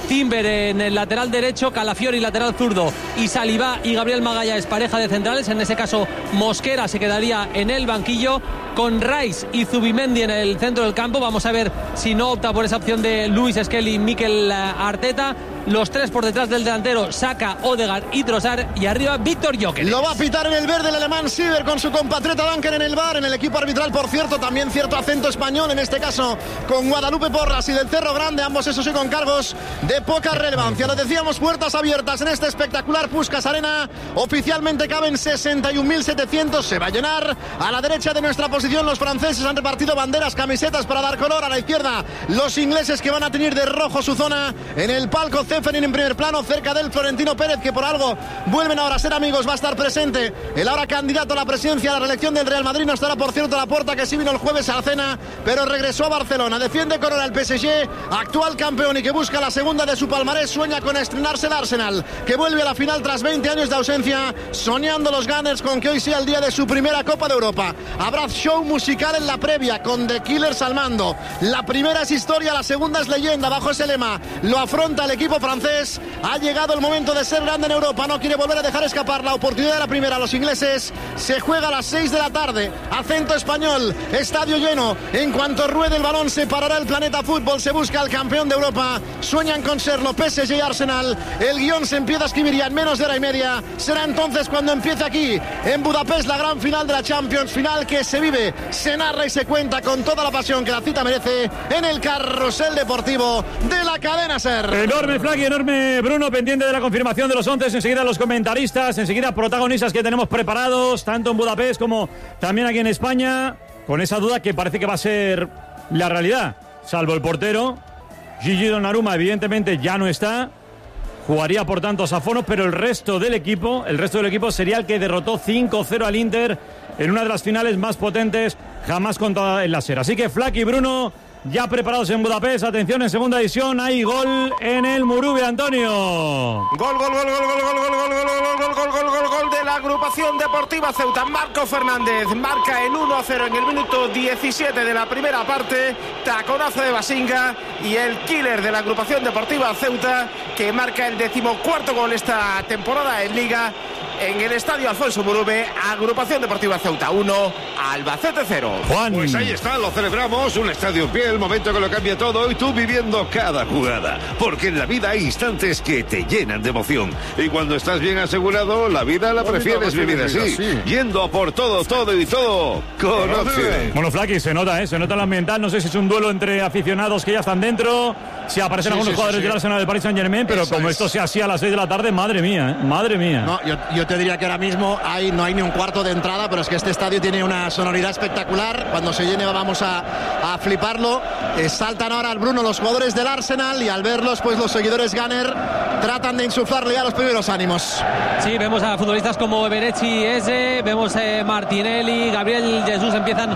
Timber en el lateral derecho, Calafiori lateral zurdo y Salivá y Gabriel Magallanes pareja de centrales. En ese caso Mosquera se quedaría en el banquillo con Rice y Zubimendi en el centro del campo. Vamos a ver si no opta por esa opción de Luis Skelly y Mikel Arteta. Los tres por detrás del delantero, Saka, Odegaard y Trossard, y arriba Víctor Gyökeres. Lo va a pitar en el verde el alemán Sieber con su compatriota Duncan en el bar. En el equipo arbitral, por cierto, también cierto acento español, en este caso con Guadalupe Porras y del Cerro Grande, ambos eso sí con cargos de poca relevancia. Lo decíamos, puertas abiertas en este espectacular Puskás Arena. Oficialmente caben sesenta y un mil setecientos, se va a llenar. A la derecha de nuestra posición los franceses han repartido banderas, camisetas para dar color. A la izquierda los ingleses, que van a tener de rojo su zona. En el palco Ceferin en primer plano, cerca del Florentino Pérez, que por algo vuelven ahora a ser amigos, va a estar presente el ahora candidato a la presidencia, a la reelección del Real Madrid. No estará, por cierto, Laporta, que sí vino el jueves a la cena, pero regresó a Barcelona. Defiende Corona el P S G, actual campeón y que busca la segunda de su palmarés. Sueña con estrenarse el Arsenal, que vuelve a la final tras veinte años de ausencia, soñando los Gunners con que hoy sea el día de su primera Copa de Europa. Habrá show musical en la previa con The Killers al mando. La primera es historia, la segunda es leyenda. Bajo ese lema lo afronta el equipo francés. Ha llegado el momento de ser grande en Europa, no quiere volver a dejar escapar la oportunidad de la primera. Los ingleses, se juega a las seis de la tarde, acento español, estadio lleno. En cuanto ruede el balón se parará el planeta fútbol, se busca al campeón de Europa, sueñan con serlo P S G y Arsenal. El guión se empieza a escribir ya en menos de hora y media. Será entonces cuando empiece aquí en Budapest la gran final de la Champions, final que se vive, se narra y se cuenta con toda la pasión que la cita merece en el carrusel deportivo de la cadena SER. Enorme Flag y enorme Bruno, pendiente de la confirmación de los once. Enseguida los comentaristas, enseguida protagonistas que tenemos preparados, tanto en Budapest como también aquí en España, con esa duda que parece que va a ser la realidad, salvo el portero. Gigi Donnarumma evidentemente ya no está, jugaría por tanto Safono, pero el resto del equipo, el resto del equipo sería el que derrotó cinco cero al Inter en una de las finales más potentes jamás contada en la SER. Así que Flack y Bruno ya preparados en Budapest. Atención, en segunda edición hay gol en el Murube, Antonio. Gol, gol, gol, gol, gol, gol, gol, gol, gol, gol, gol, gol, gol, gol de la agrupación deportiva Ceuta. Marco Fernández marca el uno a cero en el minuto diecisiete de la primera parte. Taconazo de Basinga y el killer de la agrupación deportiva Ceuta, que marca el decimocuarto gol esta temporada en Liga. En el estadio Alfonso Murube, agrupación deportiva Ceuta uno, Albacete cero. Juan. Pues ahí está, lo celebramos, un estadio en pie, el momento que lo cambia todo y tú viviendo cada jugada. Porque en la vida hay instantes que te llenan de emoción. Y cuando estás bien asegurado, la vida la prefieres vivir así. Yendo a por todo, todo y todo con Opción. Bueno, Flaky, se nota, ¿eh? Se nota el ambiental. No sé si es un duelo entre aficionados que ya están dentro, si aparecen sí, algunos sí, jugadores sí, sí. del Arsenal del Paris Saint-Germain, pero Eso como es. esto sea así a las seis de la tarde, madre mía, ¿eh? Madre mía. No, yo, yo te diría que ahora mismo hay, no hay ni un cuarto de entrada, pero es que este estadio tiene una sonoridad espectacular. Cuando se llene vamos a, a fliparlo. Eh, saltan ahora al Bruno los jugadores del Arsenal y al verlos, pues los seguidores Gunner tratan de insuflarle ya los primeros ánimos. Sí, vemos a futbolistas como Eberechi Eze, vemos eh, Martinelli, Gabriel Jesús empiezan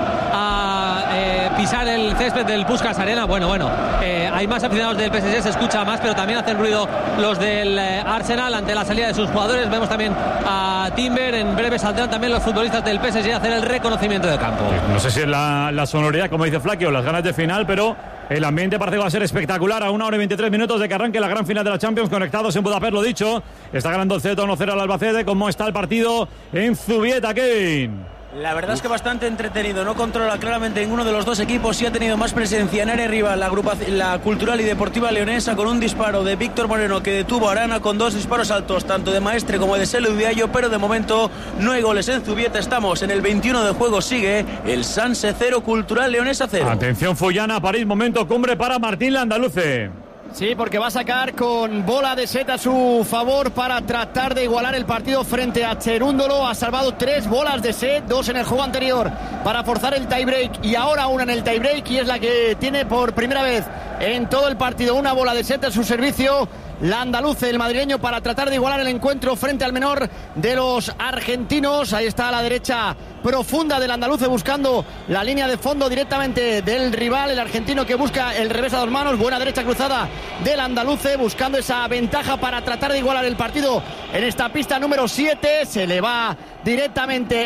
a eh, pisar el césped del Puskás Arena. Bueno, bueno, eh, hay más aficionados del P S G, se escucha más, pero también hacen ruido los del eh, Arsenal ante la salida de sus jugadores. Vemos también a Timber, en breve saldrán también los futbolistas del P S G a hacer el reconocimiento de campo. No sé si es la, la sonoridad, como dice Flaky, o las ganas de final, pero el ambiente parece que va a ser espectacular a una hora y veintitrés minutos de que arranque la gran final de la Champions, conectados en Budapest, lo dicho. Está ganando el Ceuta uno cero al Albacete. ¿Cómo está el partido en Zubieta, Kevin? La verdad es que bastante entretenido, no controla claramente ninguno de los dos equipos y ha tenido más presencia en área rival la, agrupa, la Cultural y Deportiva Leonesa, con un disparo de Víctor Moreno que detuvo a Arana, con dos disparos altos tanto de Maestre como de Selu Diallo, pero de momento no hay goles en Zubieta. Estamos en el veintiuno de juego, sigue el Sanse cero, Cultural Leonesa cero. Atención Fullana, París, momento cumbre para Martín Landaluce. Sí, porque va a sacar con bola de set a su favor para tratar de igualar el partido frente a Cherúndolo. Ha salvado tres bolas de set, dos en el juego anterior para forzar el tiebreak y ahora una en el tiebreak, y es la que tiene por primera vez en todo el partido una bola de set a su servicio. Landaluce, el madrileño, para tratar de igualar el encuentro frente al menor de los argentinos. Ahí está a la derecha profunda del Andaluce, buscando la línea de fondo directamente del rival, el argentino, que busca el revés a dos manos. Buena derecha cruzada del Andaluce, buscando esa ventaja para tratar de igualar el partido en esta pista número siete. Se le va directamente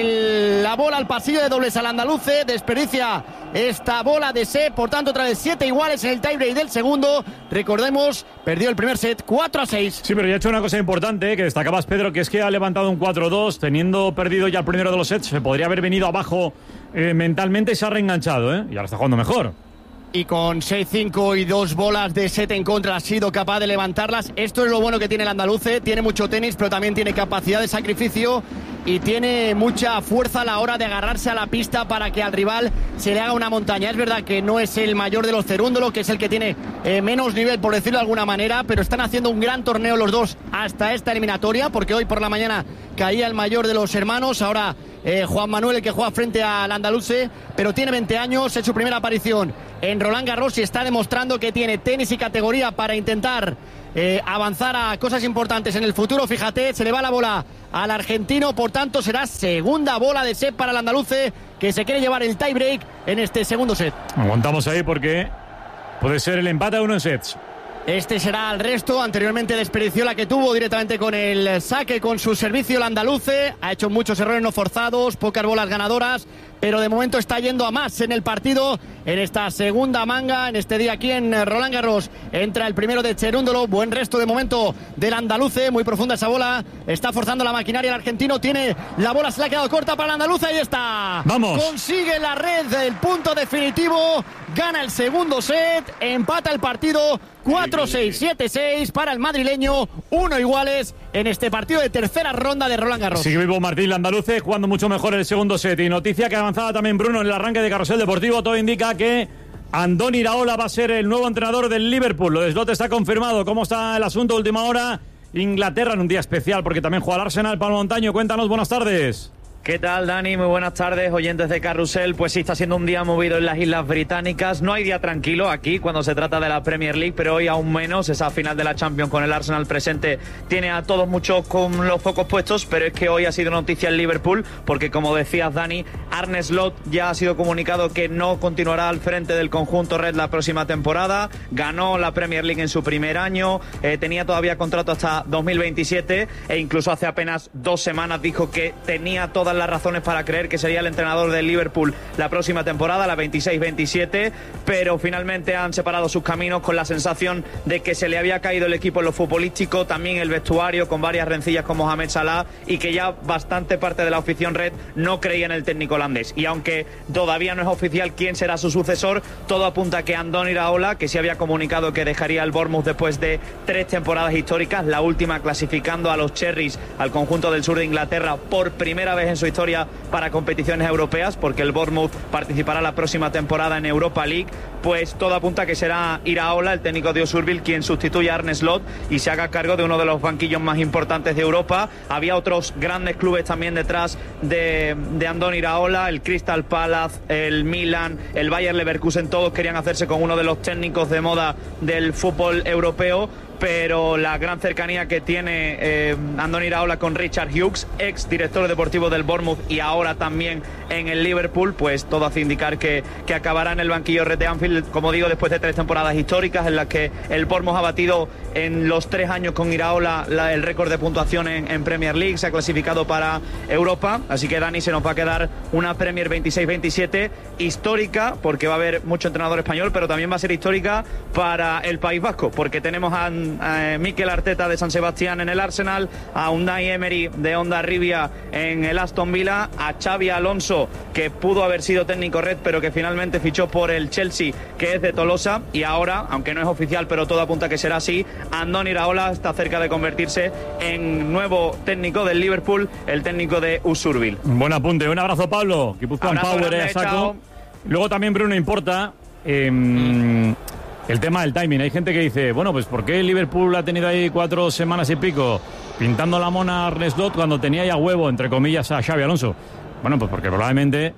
el, la bola al pasillo de dobles al andaluce, desperdicia esta bola de set, por tanto otra vez siete iguales en el tiebreak del segundo. Recordemos, perdió el primer set cuatro a seis. Sí, pero ya ha hecho una cosa importante que destacabas, Pedro, que es que ha levantado un cuatro dos, teniendo perdido ya el primero de los sets, se podría haber venido abajo eh, mentalmente y se ha reenganchado, ¿eh? Y ahora está jugando mejor. Y con seis cinco y dos bolas de set en contra ha sido capaz de levantarlas. Esto es lo bueno que tiene el andaluce. Tiene mucho tenis, pero también tiene capacidad de sacrificio y tiene mucha fuerza a la hora de agarrarse a la pista para que al rival se le haga una montaña. Es verdad que no es el mayor de los cerúndolos, que es el que tiene eh, menos nivel, por decirlo de alguna manera, pero están haciendo un gran torneo los dos hasta esta eliminatoria, porque hoy por la mañana caía el mayor de los hermanos. Ahora eh, Juan Manuel, el que juega frente al andaluce, pero tiene veinte años, es su primera aparición en Roland Garros y está demostrando que tiene tenis y categoría para intentar eh, avanzar a cosas importantes en el futuro. Fíjate, se le va la bola al argentino, por tanto será segunda bola de set para el andaluce, que se quiere llevar el tiebreak en este segundo set. Aguantamos ahí porque puede ser el empate a uno en sets. Este será el resto. Anteriormente desperdició la que tuvo directamente con el saque, con su servicio el andaluce. Ha hecho muchos errores no forzados, pocas bolas ganadoras, pero de momento está yendo a más en el partido. En esta segunda manga, en este día aquí en Roland Garros, entra el primero de Cherúndolo. Buen resto de momento del andaluce, muy profunda esa bola. Está forzando la maquinaria el argentino, tiene la bola, se le ha quedado corta para el andaluce. Ahí está. Vamos. Consigue la red, el punto definitivo. Gana el segundo set, empata el partido. cuatro seis, siete seis para el madrileño, uno iguales en este partido de tercera ronda de Roland Garros. Sigue vivo Martín Landaluce, jugando mucho mejor el segundo set. Y noticia que avanzaba también Bruno en el arranque de Carrusel Deportivo. Todo indica que Andoni Iraola va a ser el nuevo entrenador del Liverpool. Lo de Slot está confirmado. ¿Cómo está el asunto? Última hora. Inglaterra en un día especial porque también juega el Arsenal. Pablo Montaño, cuéntanos, buenas tardes. ¿Qué tal, Dani? Muy buenas tardes, oyentes de Carrusel. Pues sí, está siendo un día movido en las Islas Británicas. No hay día tranquilo aquí cuando se trata de la Premier League, pero hoy aún menos. Esa final de la Champions con el Arsenal presente tiene a todos muchos con los focos puestos, pero es que hoy ha sido noticia en Liverpool, porque como decías, Dani, Arne Slot ya ha sido comunicado que no continuará al frente del conjunto Red la próxima temporada. Ganó la Premier League en su primer año, eh, tenía todavía contrato hasta dos mil veintisiete e incluso hace apenas dos semanas dijo que tenía todas las razones para creer que sería el entrenador del Liverpool la próxima temporada, la veintiséis veintisiete, pero finalmente han separado sus caminos con la sensación de que se le había caído el equipo en lo futbolístico, también el vestuario, con varias rencillas con Mohamed Salah, y que ya bastante parte de la afición Red no creía en el técnico holandés. Y aunque todavía no es oficial quién será su sucesor, todo apunta a que Andoni Iraola, que sí había comunicado que dejaría el Bournemouth después de tres temporadas históricas, la última clasificando a los Cherries, al conjunto del sur de Inglaterra, por primera vez en su historia para competiciones europeas, porque el Bournemouth participará la próxima temporada en Europa League, pues todo apunta a que será Iraola, el técnico de Osurbil, quien sustituya a Arne Slot y se haga cargo de uno de los banquillos más importantes de Europa. Había otros grandes clubes también detrás de, de Andoni Iraola, el Crystal Palace, el Milan, el Bayer Leverkusen, todos querían hacerse con uno de los técnicos de moda del fútbol europeo, pero la gran cercanía que tiene eh, Andoni Iraola con Richard Hughes, ex director deportivo del Bournemouth y ahora también en el Liverpool, pues todo hace indicar que, que acabará en el banquillo Red de Anfield, como digo, después de tres temporadas históricas en las que el Bournemouth ha batido en los tres años con Iraola la, el récord de puntuación en, en Premier League, se ha clasificado para Europa, así que Dani, se nos va a quedar una Premier veintiséis veintisiete histórica, porque va a haber mucho entrenador español, pero también va a ser histórica para el País Vasco, porque tenemos a Eh, Mikel Arteta de San Sebastián en el Arsenal, a Unai Emery de Hondarribia en el Aston Villa, a Xabi Alonso, que pudo haber sido técnico Red pero que finalmente fichó por el Chelsea, que es de Tolosa, y ahora, aunque no es oficial pero todo apunta a que será así, Andoni Iraola está cerca de convertirse en nuevo técnico del Liverpool, el técnico de Osurbil. Buen apunte, un abrazo, Pablo. Guipuzcoan Power, eh, saco. Luego también, Bruno, importa eh, mm. el tema del timing. Hay gente que dice, bueno, pues ¿por qué el Liverpool ha tenido ahí cuatro semanas y pico pintando la mona a Arne Slot cuando tenía ya huevo, entre comillas, a Xabi Alonso? Bueno, pues porque probablemente,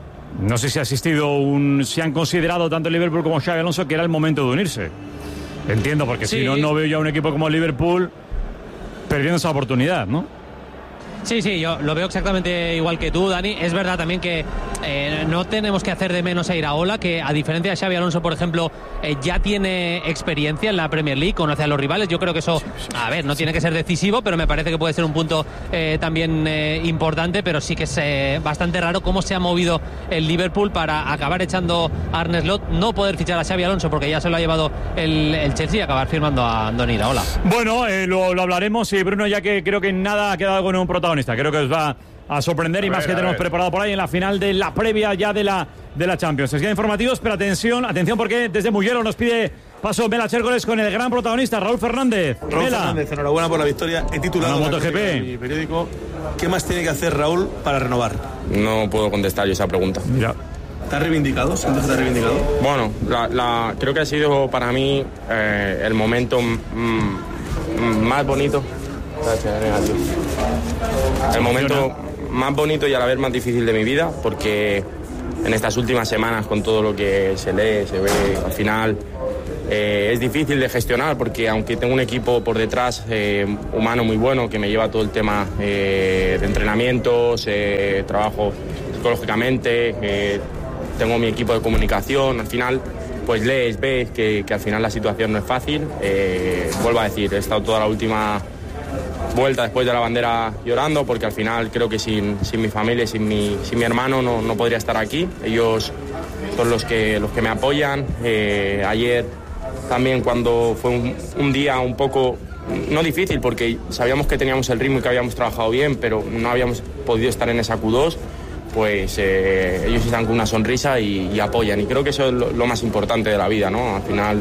no sé si ha existido un, si han considerado tanto el Liverpool como Xabi Alonso que era el momento de unirse. Entiendo, porque sí, si no, no veo ya un equipo como el Liverpool perdiendo esa oportunidad, ¿no? Sí, sí, yo lo veo exactamente igual que tú, Dani. Es verdad también que eh, no tenemos que hacer de menos a Iraola, que a diferencia de Xabi Alonso, por ejemplo, eh, ya tiene experiencia en la Premier League, conoce a los rivales. Yo creo que eso, a ver, no tiene que ser decisivo, pero me parece que puede ser un punto eh, también eh, importante, pero sí que es eh, bastante raro cómo se ha movido el Liverpool para acabar echando a Arne Slot, no poder fichar a Xabi Alonso porque ya se lo ha llevado el, el Chelsea y acabar firmando a Andoni Iraola. Bueno, eh, lo, lo hablaremos, y Bruno, ya que creo que nada ha quedado con un protagonista. Creo que os va a sorprender, a y ver, más que tenemos ver. preparado por ahí en la final de la previa ya de la, de la Champions. Es que informativos, pero atención, atención porque desde Mugello nos pide paso Mela Chércoles con el gran protagonista, Raúl Fernández. Raúl Mela. Fernández, enhorabuena por la victoria. He titulado en mi periódico, ¿qué más tiene que hacer Raúl para renovar? No puedo contestar yo esa pregunta. Mira. ¿Estás reivindicado? ¿Sientes que estás reivindicado? Bueno, la, la, creo que ha sido para mí eh, el momento mm, más bonito. El momento más bonito y a la vez más difícil de mi vida, porque en estas últimas semanas, con todo lo que se lee, se ve, al final eh, es difícil de gestionar, porque aunque tengo un equipo por detrás eh, humano muy bueno que me lleva todo el tema eh, de entrenamientos, eh, trabajo psicológicamente, eh, tengo mi equipo de comunicación, al final pues lees, ves que, que al final la situación no es fácil. Eh, vuelvo a decir, he estado toda la última vuelta después de la bandera llorando, porque al final creo que sin, sin mi familia, sin mi, sin mi hermano no, no podría estar aquí. Ellos son los que, los que me apoyan. Eh, ayer también, cuando fue un, un día un poco, no difícil, porque sabíamos que teníamos el ritmo y que habíamos trabajado bien, pero no habíamos podido estar en esa Q dos, pues eh, ellos están con una sonrisa y, y apoyan, y creo que eso es lo, lo más importante de la vida, ¿no? Al final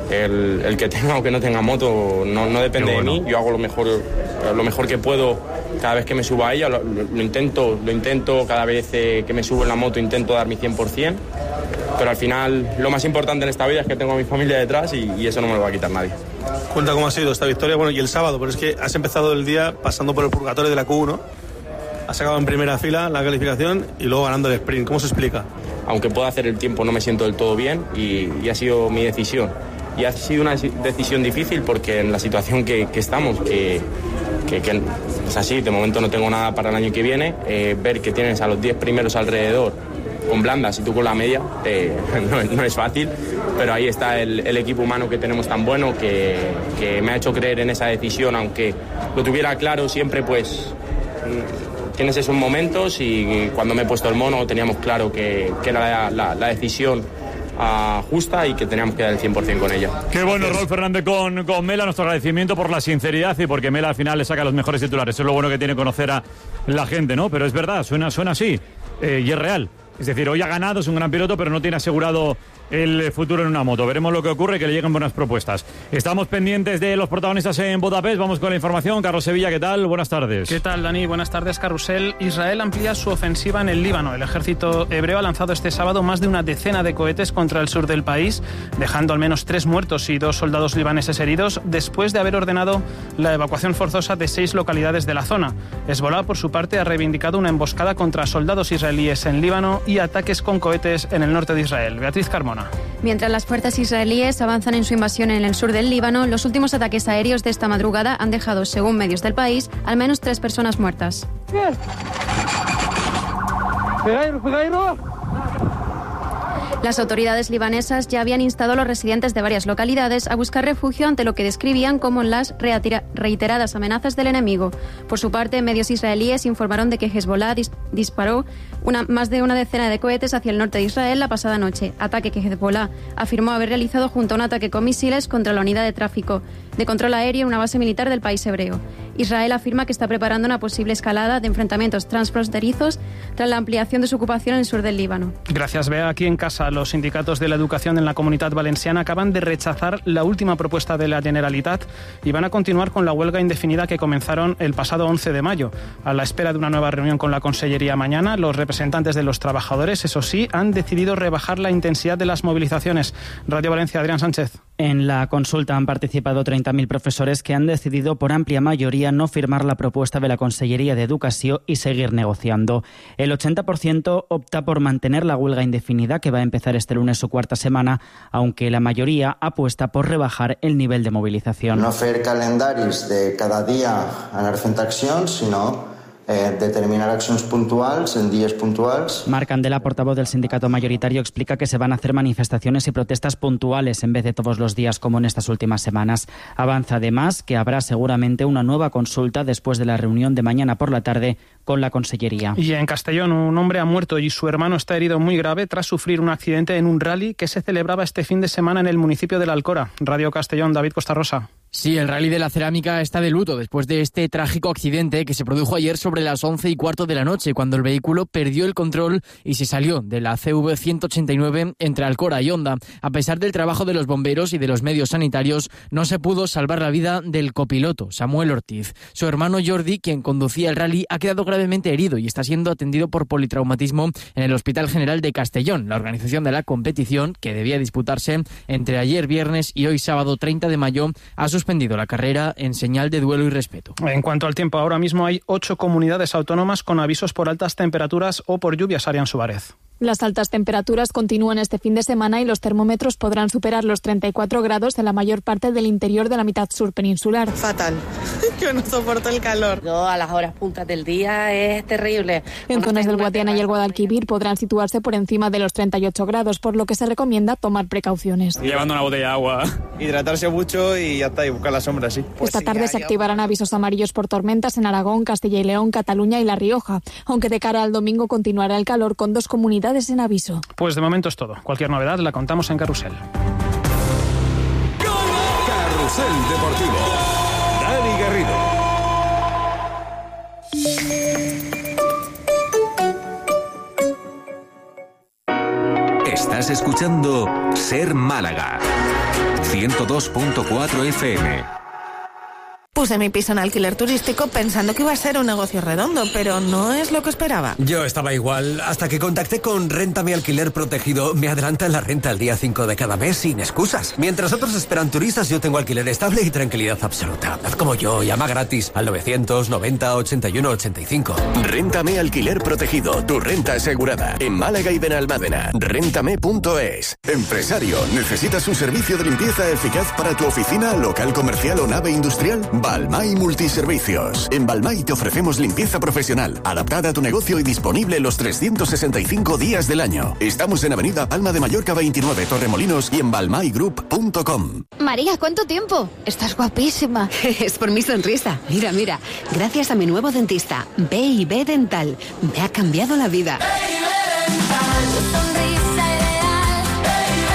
el, el que tenga o que no tenga moto no, no depende bueno. de mí. Yo hago lo mejor, lo mejor que puedo cada vez que me subo a ella, lo, lo, lo intento, lo intento cada vez eh, que me subo en la moto, intento dar mi cien por ciento, pero al final lo más importante en esta vida es que tengo a mi familia detrás, y, y eso no me lo va a quitar nadie. Cuenta cómo ha sido esta victoria, bueno, y el sábado, pero es que has empezado el día pasando por el purgatorio de la Q uno, has acabado en primera fila la calificación y luego ganando el sprint. ¿Cómo se explica? Aunque pueda hacer el tiempo, no me siento del todo bien, y, y ha sido mi decisión. Y ha sido una decisión difícil porque en la situación que, que estamos, que, que, que es así, de momento no tengo nada para el año que viene, eh, ver que tienes a los diez primeros alrededor con blandas y tú con la media, eh, no, no es fácil, pero ahí está el, el equipo humano que tenemos tan bueno que, que me ha hecho creer en esa decisión, aunque lo tuviera claro siempre, pues tienes esos momentos, y cuando me he puesto el mono teníamos claro que, que era la, la, la decisión uh, justa y que teníamos que dar el cien por ciento con ella. Qué bueno, Raúl Fernández con, con Mela. Nuestro agradecimiento por la sinceridad y porque Mela al final le saca los mejores titulares. Eso es lo bueno que tiene conocer a la gente, ¿no? Pero es verdad, suena, suena así eh, y es real. Es decir, hoy ha ganado, es un gran piloto, pero no tiene asegurado el futuro en una moto. Veremos lo que ocurre, que le lleguen buenas propuestas. Estamos pendientes de los protagonistas en Budapest. Vamos con la información. Carlos Sevilla, ¿qué tal? Buenas tardes. ¿Qué tal, Dani? Buenas tardes, Carrusel. Israel amplía su ofensiva en el Líbano. El ejército hebreo ha lanzado este sábado más de una decena de cohetes contra el sur del país, dejando al menos tres muertos y dos soldados libaneses heridos, después de haber ordenado la evacuación forzosa de seis localidades de la zona. Hezbolá, por su parte, ha reivindicado una emboscada contra soldados israelíes en Líbano y ataques con cohetes en el norte de Israel. Beatriz Carmona. Mientras las fuerzas israelíes avanzan en su invasión en el sur del Líbano, los últimos ataques aéreos de esta madrugada han dejado, según medios del país, al menos tres personas muertas. Las autoridades libanesas ya habían instado a los residentes de varias localidades a buscar refugio ante lo que describían como las reiteradas amenazas del enemigo. Por su parte, medios israelíes informaron de que Hezbollah dis- disparó una, más de una decena de cohetes hacia el norte de Israel la pasada noche, ataque que Hezbollah afirmó haber realizado junto a un ataque con misiles contra la unidad de tráfico de control aéreo en una base militar del país hebreo. Israel afirma que está preparando una posible escalada de enfrentamientos transfronterizos tras la ampliación de su ocupación en el sur del Líbano. Gracias, Bea. Aquí en casa, los sindicatos de la educación en la Comunitat Valenciana acaban de rechazar la última propuesta de la Generalitat y van a continuar con la huelga indefinida que comenzaron el pasado once de mayo. A la espera de una nueva reunión con la Consellería mañana, los representantes de los trabajadores, eso sí, han decidido rebajar la intensidad de las movilizaciones. Radio Valencia, Adrián Sánchez. En la consulta han participado treinta mil profesores que han decidido por amplia mayoría no firmar la propuesta de la Consellería de Educación y seguir negociando. El ochenta por ciento opta por mantener la huelga indefinida, que va a empezar este lunes su cuarta semana, aunque la mayoría apuesta por rebajar el nivel de movilización. No fer calendaris de cada dia anar fent accions, sinó eh, determinar accions puntuals en dies puntuals. Marc Candela, portavoz del sindicato mayoritario, explica que se van a hacer manifestaciones y protestas puntuales en vez de todos los días como en estas últimas semanas. Avanza además que habrá seguramente una nueva consulta después de la reunión de mañana por la tarde con la Consellería. Y en Castellón, un hombre ha muerto y su hermano está herido muy grave tras sufrir un accidente en un rally que se celebraba este fin de semana en el municipio de La Alcora. Radio Castellón, David Costa-Rosa. Sí, el Rally de la Cerámica está de luto después de este trágico accidente que se produjo ayer sobre las once y cuarto de la noche, cuando el vehículo perdió el control y se salió de la C V ciento ochenta y nueve entre Alcora y Honda. A pesar del trabajo de los bomberos y de los medios sanitarios, no se pudo salvar la vida del copiloto, Samuel Ortiz. Su hermano Jordi, quien conducía el rally, ha quedado gravemente herido y está siendo atendido por politraumatismo en el Hospital General de Castellón, la organización de la competición, que debía disputarse entre ayer viernes y hoy sábado treinta de mayo, ha suspendido la carrera en señal de duelo y respeto. En cuanto al tiempo, ahora mismo hay ocho comunidades autónomas con avisos por altas temperaturas o por lluvias. Arián Suárez. Las altas temperaturas continúan este fin de semana y los termómetros podrán superar los treinta y cuatro grados en la mayor parte del interior de la mitad sur peninsular. Fatal. Yo no soporto el calor. Yo a las horas puntas del día es terrible. En zonas del Guadiana y el Guadalquivir podrán situarse por encima de los treinta y ocho grados, por lo que se recomienda tomar precauciones. Llevando una botella de agua. Hidratarse mucho y ya está, y buscar la sombra, sí. Pues Esta tarde se activarán avisos amarillos por tormentas en Aragón, Castilla y León, Cataluña y La Rioja, aunque de cara al domingo continuará el calor con dos comunidades en aviso. Pues de momento es todo. Cualquier novedad la contamos en Carrusel. Carrusel Deportivo. Dani Garrido. Estás escuchando Ser Málaga. ciento dos punto cuatro F M. Puse mi piso en alquiler turístico pensando que iba a ser un negocio redondo, pero no es lo que esperaba. Yo estaba igual, hasta que contacté con Réntame Alquiler Protegido. Me adelantan la renta al día cinco de cada mes sin excusas. Mientras otros esperan turistas, yo tengo alquiler estable y tranquilidad absoluta. Haz como yo, llama gratis al novecientos noventa ochenta y uno ochenta y cinco. Réntame Alquiler Protegido, tu renta asegurada. En Málaga y Benalmádena, réntame punto es. Empresario, ¿necesitas un servicio de limpieza eficaz para tu oficina, local comercial o nave industrial? Balmay Multiservicios. En Balmay te ofrecemos limpieza profesional, adaptada a tu negocio y disponible los trescientos sesenta y cinco días del año. Estamos en Avenida Palma de Mallorca veintinueve, Torremolinos, y en balmay group punto com. María, ¿cuánto tiempo? Estás guapísima. Es por mi sonrisa. Mira, mira. Gracias a mi nuevo dentista, B y B Dental. Me ha cambiado la vida.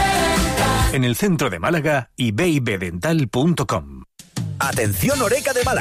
En el centro de Málaga y b y b dental punto com. Atención Oreca de Málaga.